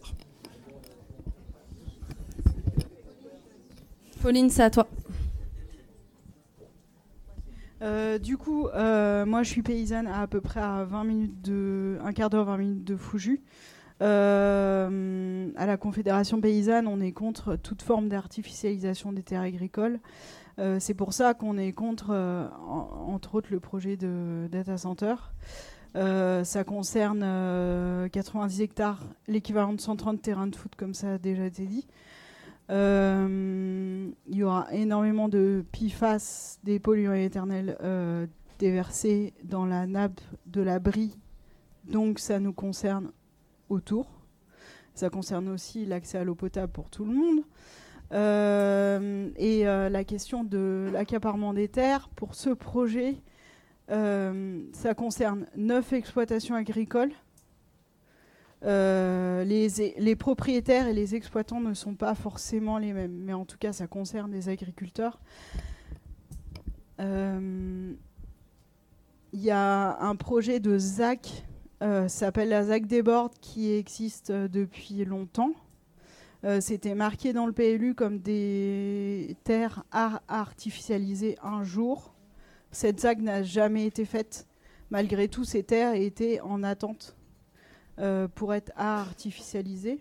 Pauline, c'est à toi. Euh, du coup, euh, moi je suis paysanne à à peu près à vingt minutes de, un quart d'heure, vingt minutes de Fuju. Euh, à la Confédération Paysanne, on est contre toute forme d'artificialisation des terres agricoles. Euh, c'est pour ça qu'on est contre, euh, en, entre autres, le projet de data center. Euh, ça concerne euh, quatre-vingt-dix hectares, l'équivalent de cent trente terrains de foot, comme ça a déjà été dit. Euh, il y aura énormément de P F A S, des polluants éternels, euh, déversés dans la nappe de la Brie. Donc ça nous concerne autour. Ça concerne aussi l'accès à l'eau potable pour tout le monde. Euh, et euh, la question de l'accaparement des terres, pour ce projet, euh, ça concerne neuf exploitations agricoles. Euh, les, les propriétaires et les exploitants ne sont pas forcément les mêmes, mais en tout cas, ça concerne les agriculteurs. Euh, il y a un projet de Z A C, euh, ça s'appelle la Z A C des Bordes, qui existe euh, depuis longtemps. Euh, c'était marqué dans le P L U comme des terres à artificialiser un jour. Cette Z A C n'a jamais été faite. Malgré tout, ces terres étaient en attente euh, pour être à artificialiser.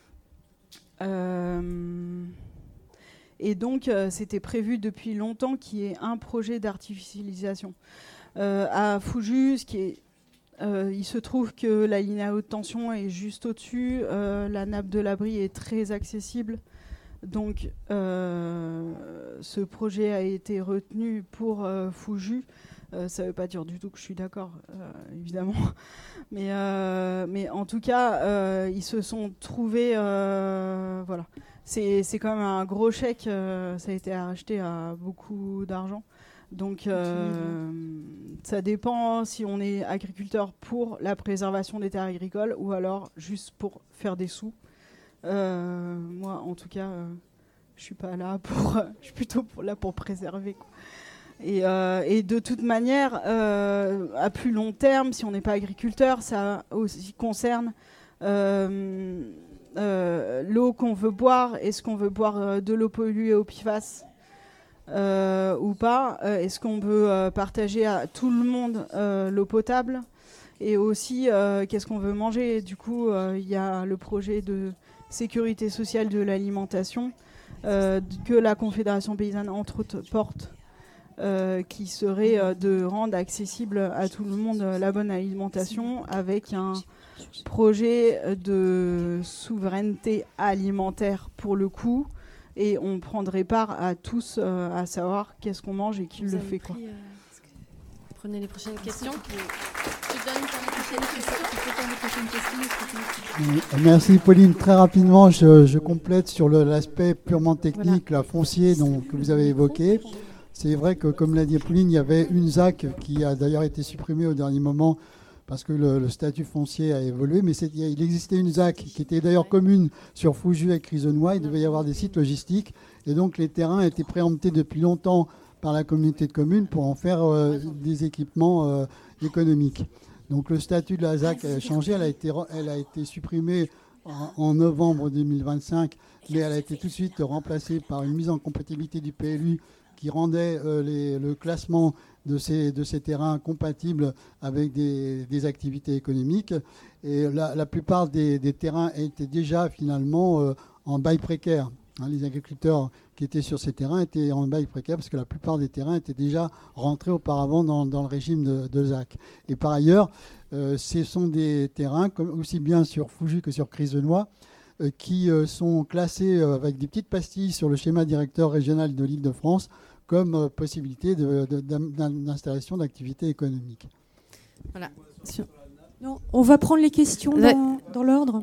Euh, et donc, euh, c'était prévu depuis longtemps qu'il y ait un projet d'artificialisation. Euh, à Fuju, ce qui est Euh, il se trouve que la ligne à haute tension est juste au-dessus. Euh, la nappe de la Brie est très accessible. Donc, euh, ce projet a été retenu pour euh, Fuju. Euh, ça ne veut pas dire du tout que je suis d'accord, euh, évidemment. Mais, euh, mais en tout cas, euh, ils se sont trouvés... Euh, voilà. C'est, c'est quand même un gros chèque. Euh, ça a été racheté à beaucoup d'argent. Donc, euh, ça dépend si on est agriculteur pour la préservation des terres agricoles ou alors juste pour faire des sous. Euh, moi, en tout cas, euh, je suis pas là pour. Euh, je suis plutôt pour, là pour préserver, quoi. Et, euh, et de toute manière, euh, à plus long terme, si on n'est pas agriculteur, ça aussi concerne euh, euh, l'eau qu'on veut boire. Est-ce qu'on veut boire euh, de l'eau polluée au P F A S Euh, ou pas, euh, est-ce qu'on peut euh, partager à tout le monde euh, l'eau potable, et aussi euh, qu'est-ce qu'on veut manger. Du coup, il euh, y a le projet de sécurité sociale de l'alimentation euh, que la Confédération Paysanne, entre autres, porte, euh, qui serait euh, de rendre accessible à tout le monde euh, la bonne alimentation avec un projet de souveraineté alimentaire pour le coup, et on prendrait part à tous euh, à savoir qu'est-ce qu'on mange et qui Vous le avez fait. pris, Quoi. euh, Prenez les prochaines questions. Tu donnes pour les prochaines questions. Merci Pauline. Très rapidement, je, je complète sur le- l'aspect purement technique, la foncier donc, que vous avez évoqué. C'est vrai que, comme l'a dit Pauline, il y avait une Z A C qui a d'ailleurs été supprimée au dernier moment parce que le, le statut foncier a évolué. Mais c'est- il existait une Z A C qui était d'ailleurs commune sur Fouju et Crisenois. Il devait y avoir des sites logistiques. Et donc les terrains étaient préemptés depuis longtemps par la communauté de communes pour en faire euh, des équipements euh, économiques. Donc le statut de la Z A C a changé, elle a été, elle a été supprimée en, en novembre deux mille vingt-cinq, mais elle a été tout de suite remplacée par une mise en compatibilité du P L U qui rendait euh, les, le classement de ces, de ces terrains compatibles avec des, des activités économiques. Et la, la plupart des, des terrains étaient déjà finalement euh, en bail précaire. Hein, les agriculteurs qui étaient sur ces terrains étaient en bail précaire parce que la plupart des terrains étaient déjà rentrés auparavant dans, dans le régime de, de Z A C. Et par ailleurs, euh, ce sont des terrains, comme aussi bien sur Fouju que sur Crisenois, euh, qui euh, sont classés euh, avec des petites pastilles sur le schéma directeur régional de l'Île-de-France comme euh, possibilité de, de, d'installation d'activités économiques. Voilà. Non, on va prendre les questions Ouais. dans, dans l'ordre.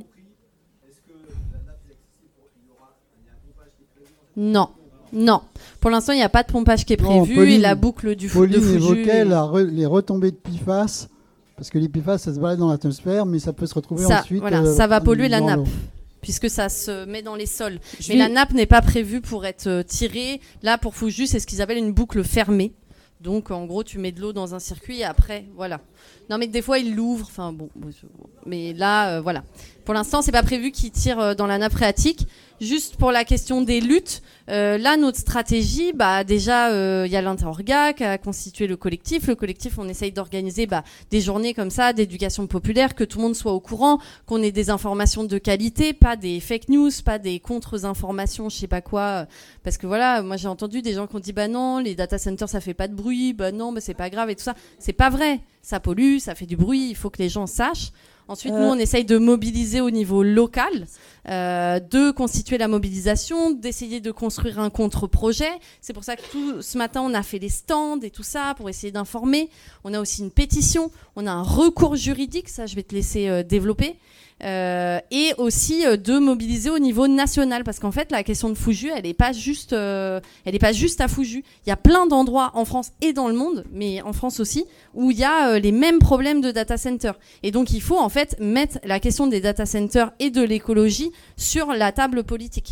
Non, non. Pour l'instant, il n'y a pas de pompage qui est Non, prévu Pauline- et la boucle du fou- de Pauline Fouju. évoquait est- la re- les retombées de P F A S, parce que les P F A S, ça se balade dans l'atmosphère, mais ça peut se retrouver Ça, ensuite. voilà, euh, ça va polluer la dans nappe, l'eau. puisque ça se met dans les sols. Je Mais vais- la nappe n'est pas prévue pour être euh, tirée. Là, pour Fouju, c'est ce qu'ils appellent une boucle fermée. Donc, en gros, tu mets de l'eau dans un circuit et après, voilà. Non, mais des fois, ils l'ouvrent. Enfin, bon. Mais là, euh, voilà. Pour l'instant, c'est pas prévu qu'ils tirent euh, dans la nappe phréatique. Juste pour la question des luttes, euh, là, notre stratégie, bah, déjà, euh, il y a l'Interorga qui a constitué le collectif. Le collectif, on essaye d'organiser bah, des journées comme ça, d'éducation populaire, que tout le monde soit au courant, qu'on ait des informations de qualité, pas des fake news, pas des contre-informations, je sais pas quoi. Parce que voilà, moi, j'ai entendu des gens qui ont dit, bah non, les data centers, ça fait pas de bruit, bah non, bah, c'est pas grave et tout ça. C'est pas vrai. Ça pollue, ça fait du bruit, il faut que les gens sachent. Ensuite, Euh, nous, on essaye de mobiliser au niveau local, euh, de constituer la mobilisation, d'essayer de construire un contre-projet. C'est pour ça que tout, ce matin, on a fait les stands et tout ça pour essayer d'informer. On a aussi une pétition, on a un recours juridique, ça, je vais te laisser euh, développer. Euh, et aussi euh, de mobiliser au niveau national, parce qu'en fait, la question de Fouju, elle n'est pas juste, euh, elle est pas juste à Fouju. Il y a plein d'endroits en France et dans le monde, mais en France aussi, où il y a euh, les mêmes problèmes de data center. Et donc, il faut en fait mettre la question des data centers et de l'écologie sur la table politique.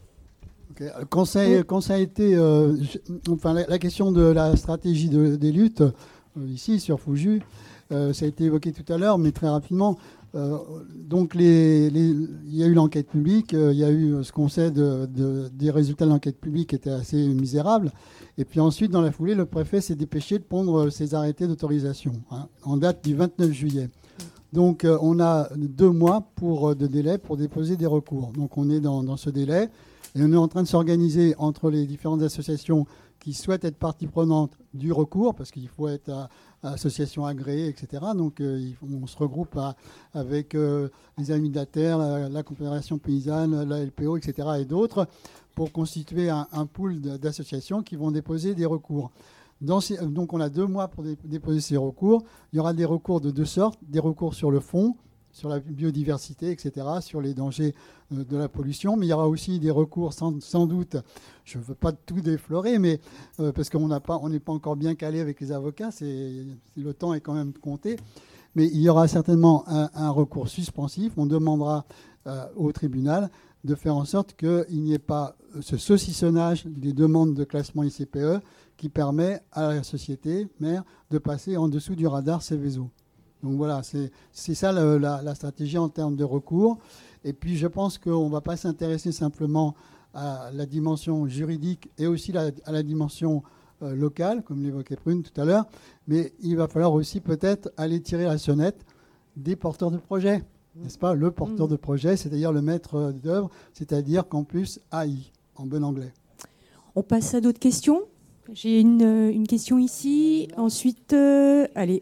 Ok. Quand, ça, a- quand ça a été, euh, je- enfin, la, la question de la stratégie de- des luttes, euh, ici sur Fouju, euh, ça a été évoqué tout à l'heure, mais très rapidement. Euh, donc, les, les- il y a eu l'enquête publique, euh, il y a eu euh, ce qu'on sait de, de- des résultats de l'enquête publique qui étaient assez misérables. Et puis ensuite, dans la foulée, le préfet s'est dépêché de prendre euh, ses arrêtés d'autorisation, hein, en date du vingt-neuf juillet. Donc, euh, on a deux mois pour, euh, de délai pour déposer des recours. Donc, on est dans, dans ce délai. Et on est en train de s'organiser entre les différentes associations qui souhaitent être partie prenante du recours, parce qu'il faut être à, à association agréée, et cetera. Donc, euh, il faut- on se regroupe à- avec euh, les Amis de la Terre, la, la Confédération Paysanne, la L P O, et cetera, et d'autres, pour constituer un, un pool de- d'associations qui vont déposer des recours. Dans ces- donc, on a deux mois pour dé- déposer ces recours. Il y aura des recours de deux sortes, des recours sur le fond, sur la biodiversité, et cetera, sur les dangers euh, de la pollution. Mais il y aura aussi des recours, sans, sans doute, je ne veux pas tout déflorer, mais euh, parce qu'on n'a pas, on n'est pas encore bien calé avec les avocats, c'est, le temps est quand même compté. Mais il y aura certainement un, un recours suspensif. On demandera euh, au tribunal de faire en sorte qu'il n'y ait pas ce saucissonnage des demandes de classement I C P E qui permet à la société mère de passer en dessous du radar Seveso. Donc voilà, c'est, c'est ça le, la, la stratégie en termes de recours. Et puis je pense qu'on ne va pas s'intéresser simplement à la dimension juridique et aussi la, à la dimension euh, locale, comme l'évoquait Prune tout à l'heure, mais il va falloir aussi peut-être aller tirer la sonnette des porteurs de projets, n'est-ce pas ? Le porteur de projet, c'est-à-dire le maître d'œuvre, c'est-à-dire Campus A I, en bon anglais. On passe à d'autres questions. J'ai une, une question ici. Ensuite, euh, allez.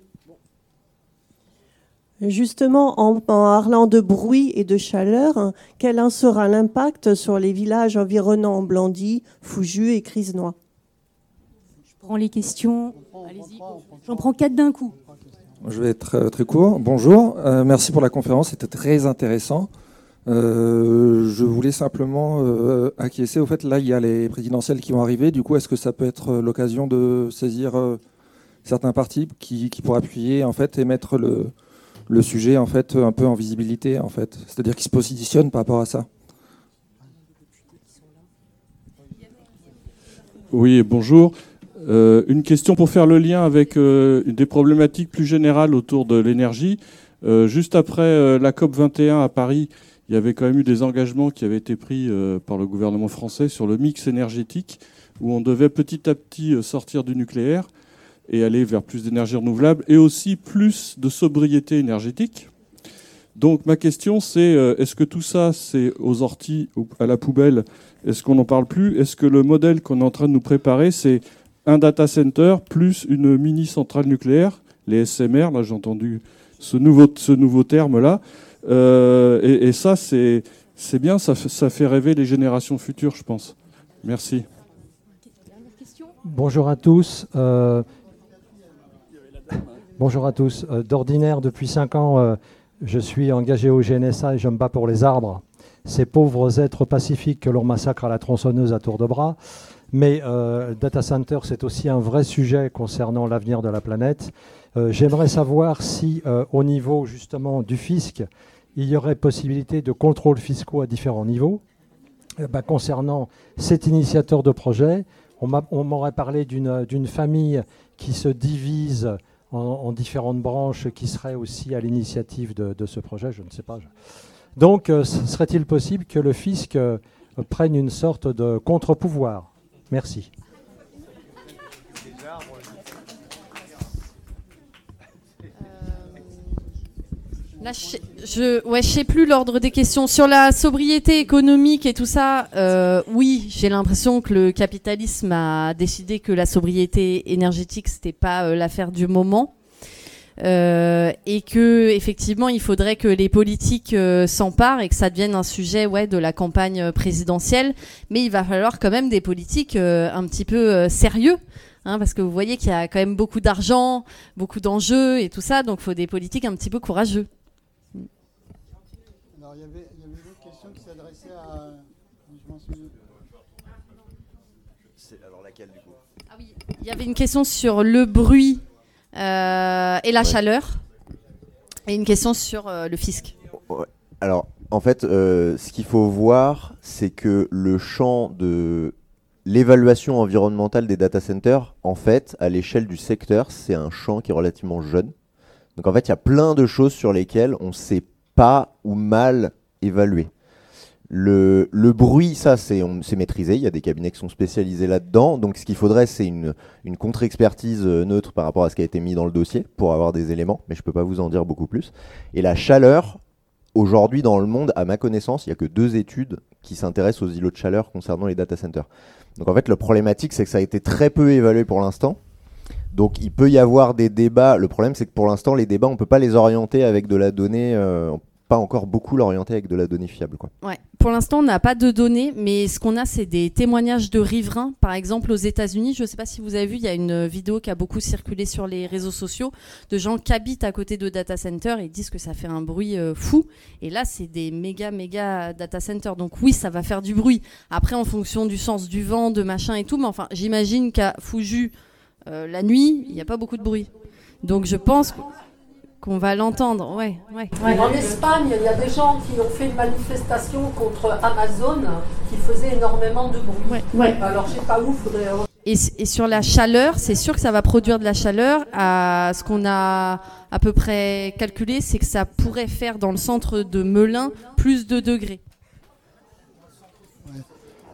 Justement, en, en parlant de bruit et de chaleur, quel en sera l'impact sur les villages environnants, Blandy, Fouju et Crisnois? Je prends les questions. Allez-y. J'en prends quatre d'un coup. Je vais être très, très court. Bonjour, euh, merci pour la conférence, c'était très intéressant. Euh, je voulais simplement euh, acquiescer au fait, là il y a les présidentielles qui vont arriver, du coup est-ce que ça peut être l'occasion de saisir euh, certains partis qui, qui pourraient appuyer en fait et mettre le, le sujet en fait un peu en visibilité en fait, c'est-à-dire qu'ils se positionnent par rapport à ça. Oui, bonjour. Euh, une question pour faire le lien avec euh, des problématiques plus générales autour de l'énergie. Euh, juste après euh, la COP vingt et un à Paris, il y avait quand même eu des engagements qui avaient été pris euh, par le gouvernement français sur le mix énergétique, où on devait petit à petit euh, sortir du nucléaire et aller vers plus d'énergie renouvelable et aussi plus de sobriété énergétique. Donc ma question c'est, euh, est-ce que tout ça c'est aux orties ou à la poubelle? Est-ce qu'on n'en parle plus? Est-ce que le modèle qu'on est en train de nous préparer, c'est un data center plus une mini-centrale nucléaire, les S M R, là j'ai entendu ce nouveau, ce nouveau terme-là, euh, et, et ça c'est, c'est bien, ça, ça fait rêver les générations futures, je pense. Merci. Bonjour à tous. Euh, bonjour à tous. Euh, d'ordinaire, depuis cinq ans, euh, je suis engagé au G N S A et je me bats pour les arbres. Ces pauvres êtres pacifiques que l'on massacre à la tronçonneuse à tour de bras. Mais euh, data center, c'est aussi un vrai sujet concernant l'avenir de la planète. Euh, j'aimerais savoir si, euh, au niveau justement du fisc, il y aurait possibilité de contrôles fiscaux à différents niveaux. Euh, bah, concernant cet initiateur de projet, on m'aurait parlé d'une d'une famille qui se divise en, en différentes branches, qui serait aussi à l'initiative de, de ce projet, je ne sais pas. Donc, euh, serait-il possible que le fisc euh, prenne une sorte de contre-pouvoir ? Merci. Là, je, je, ouais, je sais plus l'ordre des questions. Sur la sobriété économique et tout ça, euh, oui, j'ai l'impression que le capitalisme a décidé que la sobriété énergétique, c'était pas euh, l'affaire du moment. Euh, et que effectivement il faudrait que les politiques euh, s'emparent et que ça devienne un sujet ouais, de la campagne présidentielle, mais il va falloir quand même des politiques euh, un petit peu euh, sérieux, hein, parce que vous voyez qu'il y a quand même beaucoup d'argent, beaucoup d'enjeux et tout ça, donc il faut des politiques un petit peu courageux. Alors il y avait, il y avait une autre question qui s'adressait à... Je m'en souviens. C'est alors laquelle du coup? Ah oui, il y avait une question sur le bruit Euh, et la ouais. chaleur, et une question sur euh, le fisc. Ouais. Alors, en fait, euh, ce qu'il faut voir, c'est que le champ de l'évaluation environnementale des data centers, en fait, à l'échelle du secteur, c'est un champ qui est relativement jeune. Donc, en fait, il y a plein de choses sur lesquelles on ne sait pas ou mal évaluer. Le, le bruit, ça, c'est, on, c'est maîtrisé. Il y a des cabinets qui sont spécialisés là-dedans. Donc, ce qu'il faudrait, c'est une, une contre-expertise neutre par rapport à ce qui a été mis dans le dossier pour avoir des éléments. Mais je ne peux pas vous en dire beaucoup plus. Et la chaleur, aujourd'hui, dans le monde, à ma connaissance, il n'y a que deux études qui s'intéressent aux îlots de chaleur concernant les data centers. Donc, en fait, la problématique, c'est que ça a été très peu évalué pour l'instant. Donc, il peut y avoir des débats. Le problème, c'est que pour l'instant, les débats, on ne peut pas les orienter avec de la donnée... Euh, pas encore beaucoup l'orienter avec de la donnée fiable, quoi. Ouais. Pour l'instant, on n'a pas de données, mais ce qu'on a, c'est des témoignages de riverains. Par exemple, aux États-Unis, je ne sais pas si vous avez vu, il y a une vidéo qui a beaucoup circulé sur les réseaux sociaux de gens qui habitent à côté de data centers et disent que ça fait un bruit euh, fou. Et là, c'est des méga, méga data centers. Donc oui, ça va faire du bruit. Après, en fonction du sens du vent, de machin et tout, mais enfin, j'imagine qu'à Fouju, euh, la nuit, il n'y a pas beaucoup de bruit. Donc je pense... que qu'on va l'entendre, ouais, ouais. ouais. En Espagne, il y a des gens qui ont fait une manifestation contre Amazon qui faisait énormément de bruit. Ouais, ouais. Alors, je sais pas où, faudrait... Et, et sur la chaleur, c'est sûr que ça va produire de la chaleur. À ce qu'on a à peu près calculé, c'est que ça pourrait faire dans le centre de Melun plus de degrés.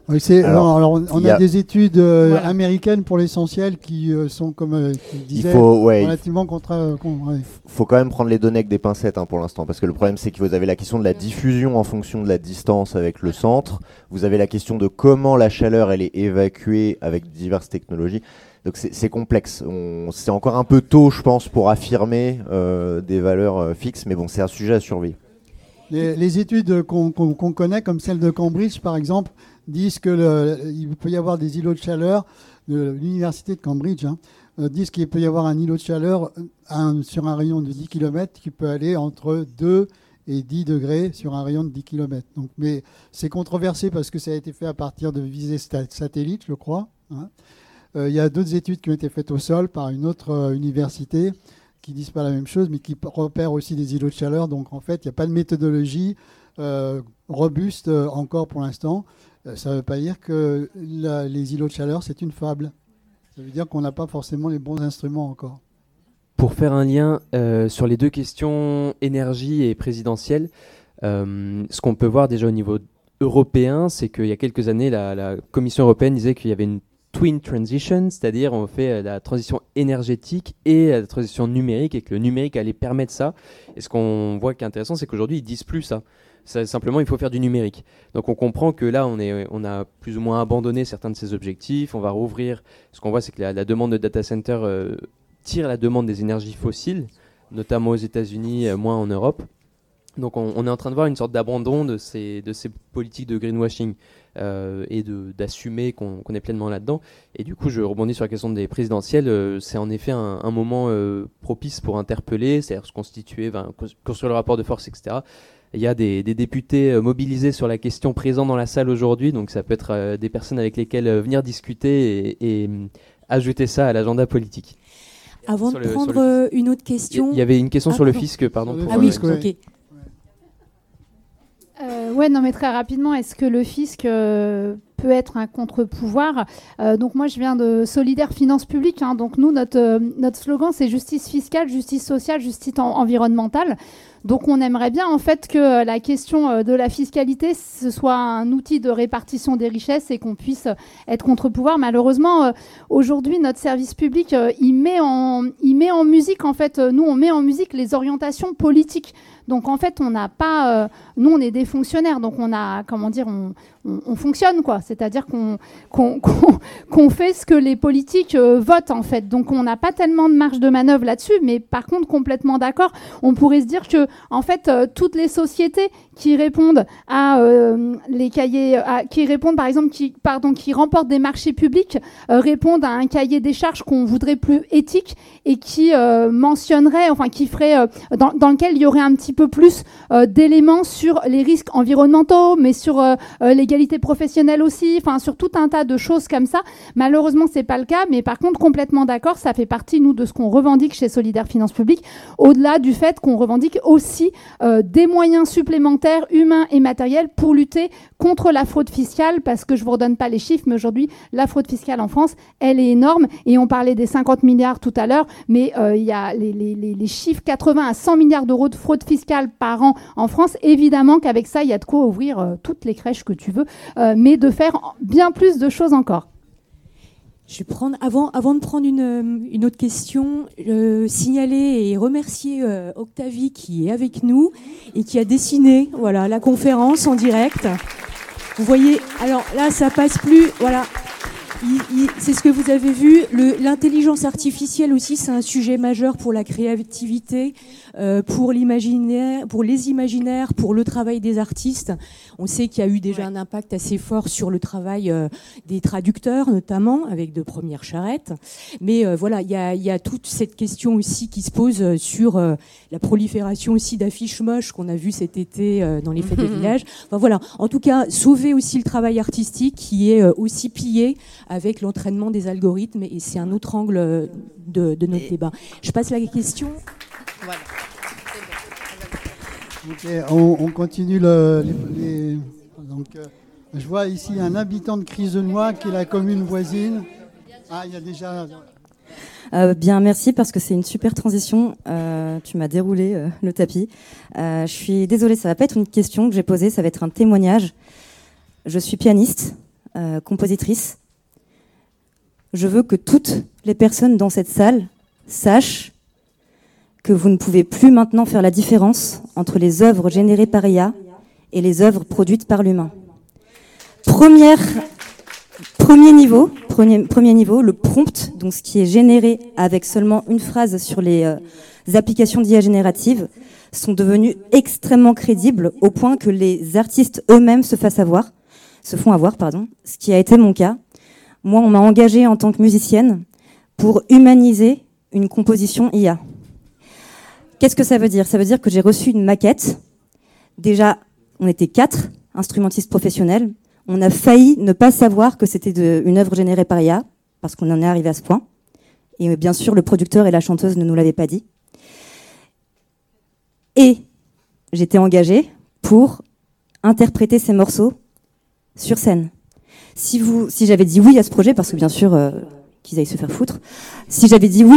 Oui, c'est, alors, alors, on, on a, a des études euh, voilà. américaines pour l'essentiel qui euh, sont, comme euh, tu disais, il faut, ouais, relativement contre. contre ouais. faut quand même prendre les données avec des pincettes hein, pour l'instant, parce que le problème c'est que vous avez la question de la diffusion en fonction de la distance avec le centre, vous avez la question de comment la chaleur elle est évacuée avec diverses technologies. Donc c'est, c'est complexe. On, c'est encore un peu tôt, je pense, pour affirmer euh, des valeurs euh, fixes, mais bon, c'est un sujet à surveiller. Les, les études qu'on, qu'on, qu'on connaît, comme celle de Cambridge par exemple, disent que le, il peut y avoir des îlots de chaleur, de l'université de Cambridge, hein, euh, disent qu'il peut y avoir un îlot de chaleur un, sur un rayon de dix kilomètres qui peut aller entre deux et dix degrés sur un rayon de dix kilomètres. Donc, mais c'est controversé parce que ça a été fait à partir de visées sat- satellites, je crois. Hein. Euh, il y a d'autres études qui ont été faites au sol par une autre euh, université qui disent pas la même chose, mais qui repèrent aussi des îlots de chaleur. Donc en fait, il n'y a pas de méthodologie euh, robuste euh, encore pour l'instant. Ça ne veut pas dire que la, les îlots de chaleur, c'est une fable. Ça veut dire qu'on n'a pas forcément les bons instruments encore. Pour faire un lien euh, sur les deux questions énergie et présidentielle, euh, ce qu'on peut voir déjà au niveau européen, c'est qu'il y a quelques années, la, la Commission européenne disait qu'il y avait une twin transition, c'est-à-dire on fait la transition énergétique et la transition numérique, et que le numérique allait permettre ça. Et ce qu'on voit qui est intéressant, c'est qu'aujourd'hui, ils disent plus ça. Ça, simplement, il faut faire du numérique. Donc on comprend que là, on, est, on a plus ou moins abandonné certains de ces objectifs. On va rouvrir. Ce qu'on voit, c'est que la, la demande de data center euh, tire la demande des énergies fossiles, notamment aux États-Unis, euh, moins en Europe. Donc on, on est en train de voir une sorte d'abandon de ces, de ces politiques de greenwashing euh, et de, d'assumer qu'on, qu'on est pleinement là-dedans. Et du coup, je rebondis sur la question des présidentielles. Euh, c'est en effet un, un moment euh, propice pour interpeller, c'est-à-dire se constituer, ben, construire le rapport de force, et cetera. Il y a des, des députés euh, mobilisés sur la question présents dans la salle aujourd'hui, donc ça peut être euh, des personnes avec lesquelles euh, venir discuter et, et euh, ajouter ça à l'agenda politique. Avant Sur de le- prendre sur le- euh, une autre question... Il y avait une question Ah, sur le pardon. fisc, pardon. pour, Ah oui, euh, ok. Euh, ouais, non, mais très rapidement, est-ce que le fisc euh, peut être un contre-pouvoir ? Euh, Donc moi, je viens de Solidaire Finances Publiques. Hein, donc nous, notre, euh, notre slogan, c'est justice fiscale, justice sociale, justice en- environnementale. Donc on aimerait bien en fait que euh, la question euh, de la fiscalité, ce soit un outil de répartition des richesses et qu'on puisse euh, être contre-pouvoir. Malheureusement, euh, aujourd'hui, notre service public, euh, il met en, il met en musique, en fait, euh, nous, on met en musique les orientations politiques. Donc en fait, on n'a pas, euh, nous, on est des fonctionnaires, donc on a, comment dire, on, on, on fonctionne, quoi. C'est-à-dire qu'on, qu'on, qu'on, qu'on fait ce que les politiques euh, votent, en fait. Donc on n'a pas tellement de marge de manœuvre là-dessus, mais par contre, complètement d'accord. On pourrait se dire que, en fait, euh, toutes les sociétés qui répondent à euh, les cahiers, à, qui répondent, par exemple, qui, pardon, qui remportent des marchés publics, euh, répondent à un cahier des charges qu'on voudrait plus éthique et qui euh, mentionnerait, enfin, qui ferait, euh, dans, dans lequel il y aurait un petit peu plus euh, d'éléments sur les risques environnementaux, mais sur euh, euh, l'égalité professionnelle aussi, enfin sur tout un tas de choses comme ça. Malheureusement, c'est pas le cas, mais par contre, complètement d'accord, ça fait partie, nous, de ce qu'on revendique chez Solidaire Finances Publiques, au-delà du fait qu'on revendique aussi euh, des moyens supplémentaires, humains et matériels, pour lutter contre la fraude fiscale, parce que je vous redonne pas les chiffres, mais aujourd'hui, la fraude fiscale en France, elle est énorme, et on parlait des cinquante milliards tout à l'heure, mais euh, il y a les, les, les, les chiffres quatre-vingts à cent milliards d'euros de fraude fiscale par an en France. Évidemment qu'avec ça, il y a de quoi ouvrir euh, toutes les crèches que tu veux, euh, mais de faire bien plus de choses encore. Je vais prendre, avant, avant de prendre une, une autre question, euh, signaler et remercier euh, Octavie qui est avec nous et qui a dessiné voilà, la conférence en direct. Vous voyez, alors là, ça passe plus. Voilà. Il, il, c'est ce que vous avez vu. Le, l'intelligence artificielle aussi, c'est un sujet majeur pour la créativité, euh, pour l'imaginaire, pour les imaginaires, pour le travail des artistes. On sait qu'il y a eu déjà un impact assez fort sur le travail euh, des traducteurs, notamment avec de premières charrettes. Mais euh, voilà, il y a, il y a toute cette question aussi qui se pose sur euh, la prolifération aussi d'affiches moches qu'on a vu cet été euh, dans les fêtes des villages. Enfin voilà. En tout cas, sauver aussi le travail artistique qui est euh, aussi pillé avec l'entraînement des algorithmes, et c'est un autre angle de, de notre débat. Je passe la question. Voilà. Okay, on, on continue le, les, les, donc, euh, je vois ici un habitant de Crisenois qui est la commune voisine. Ah, il y a déjà... Euh, bien, merci, parce que c'est une super transition. Euh, tu m'as déroulé euh, le tapis. Euh, je suis désolée, ça va pas être une question que j'ai posée, ça va être un témoignage. Je suis pianiste. euh, compositrice. Je veux que toutes les personnes dans cette salle sachent que vous ne pouvez plus maintenant faire la différence entre les œuvres générées par I A et les œuvres produites par l'humain. Première, premier niveau, premier, premier niveau, le prompt, donc ce qui est généré avec seulement une phrase sur les euh, applications d'I A génératives, sont devenus extrêmement crédibles au point que les artistes eux-mêmes se fassent avoir, se font avoir, pardon, ce qui a été mon cas. Moi, on m'a engagée en tant que musicienne pour humaniser une composition I A. Qu'est-ce que ça veut dire? Ça veut dire que j'ai reçu une maquette. Déjà, on était quatre instrumentistes professionnels. On a failli ne pas savoir que c'était de, une œuvre générée par I A, parce qu'on en est arrivé à ce point. Et bien sûr, le producteur et la chanteuse ne nous l'avaient pas dit. Et j'étais engagée pour interpréter ces morceaux sur scène. Si, vous, si j'avais dit oui à ce projet, parce que bien sûr, euh, qu'ils aillent se faire foutre, si j'avais dit oui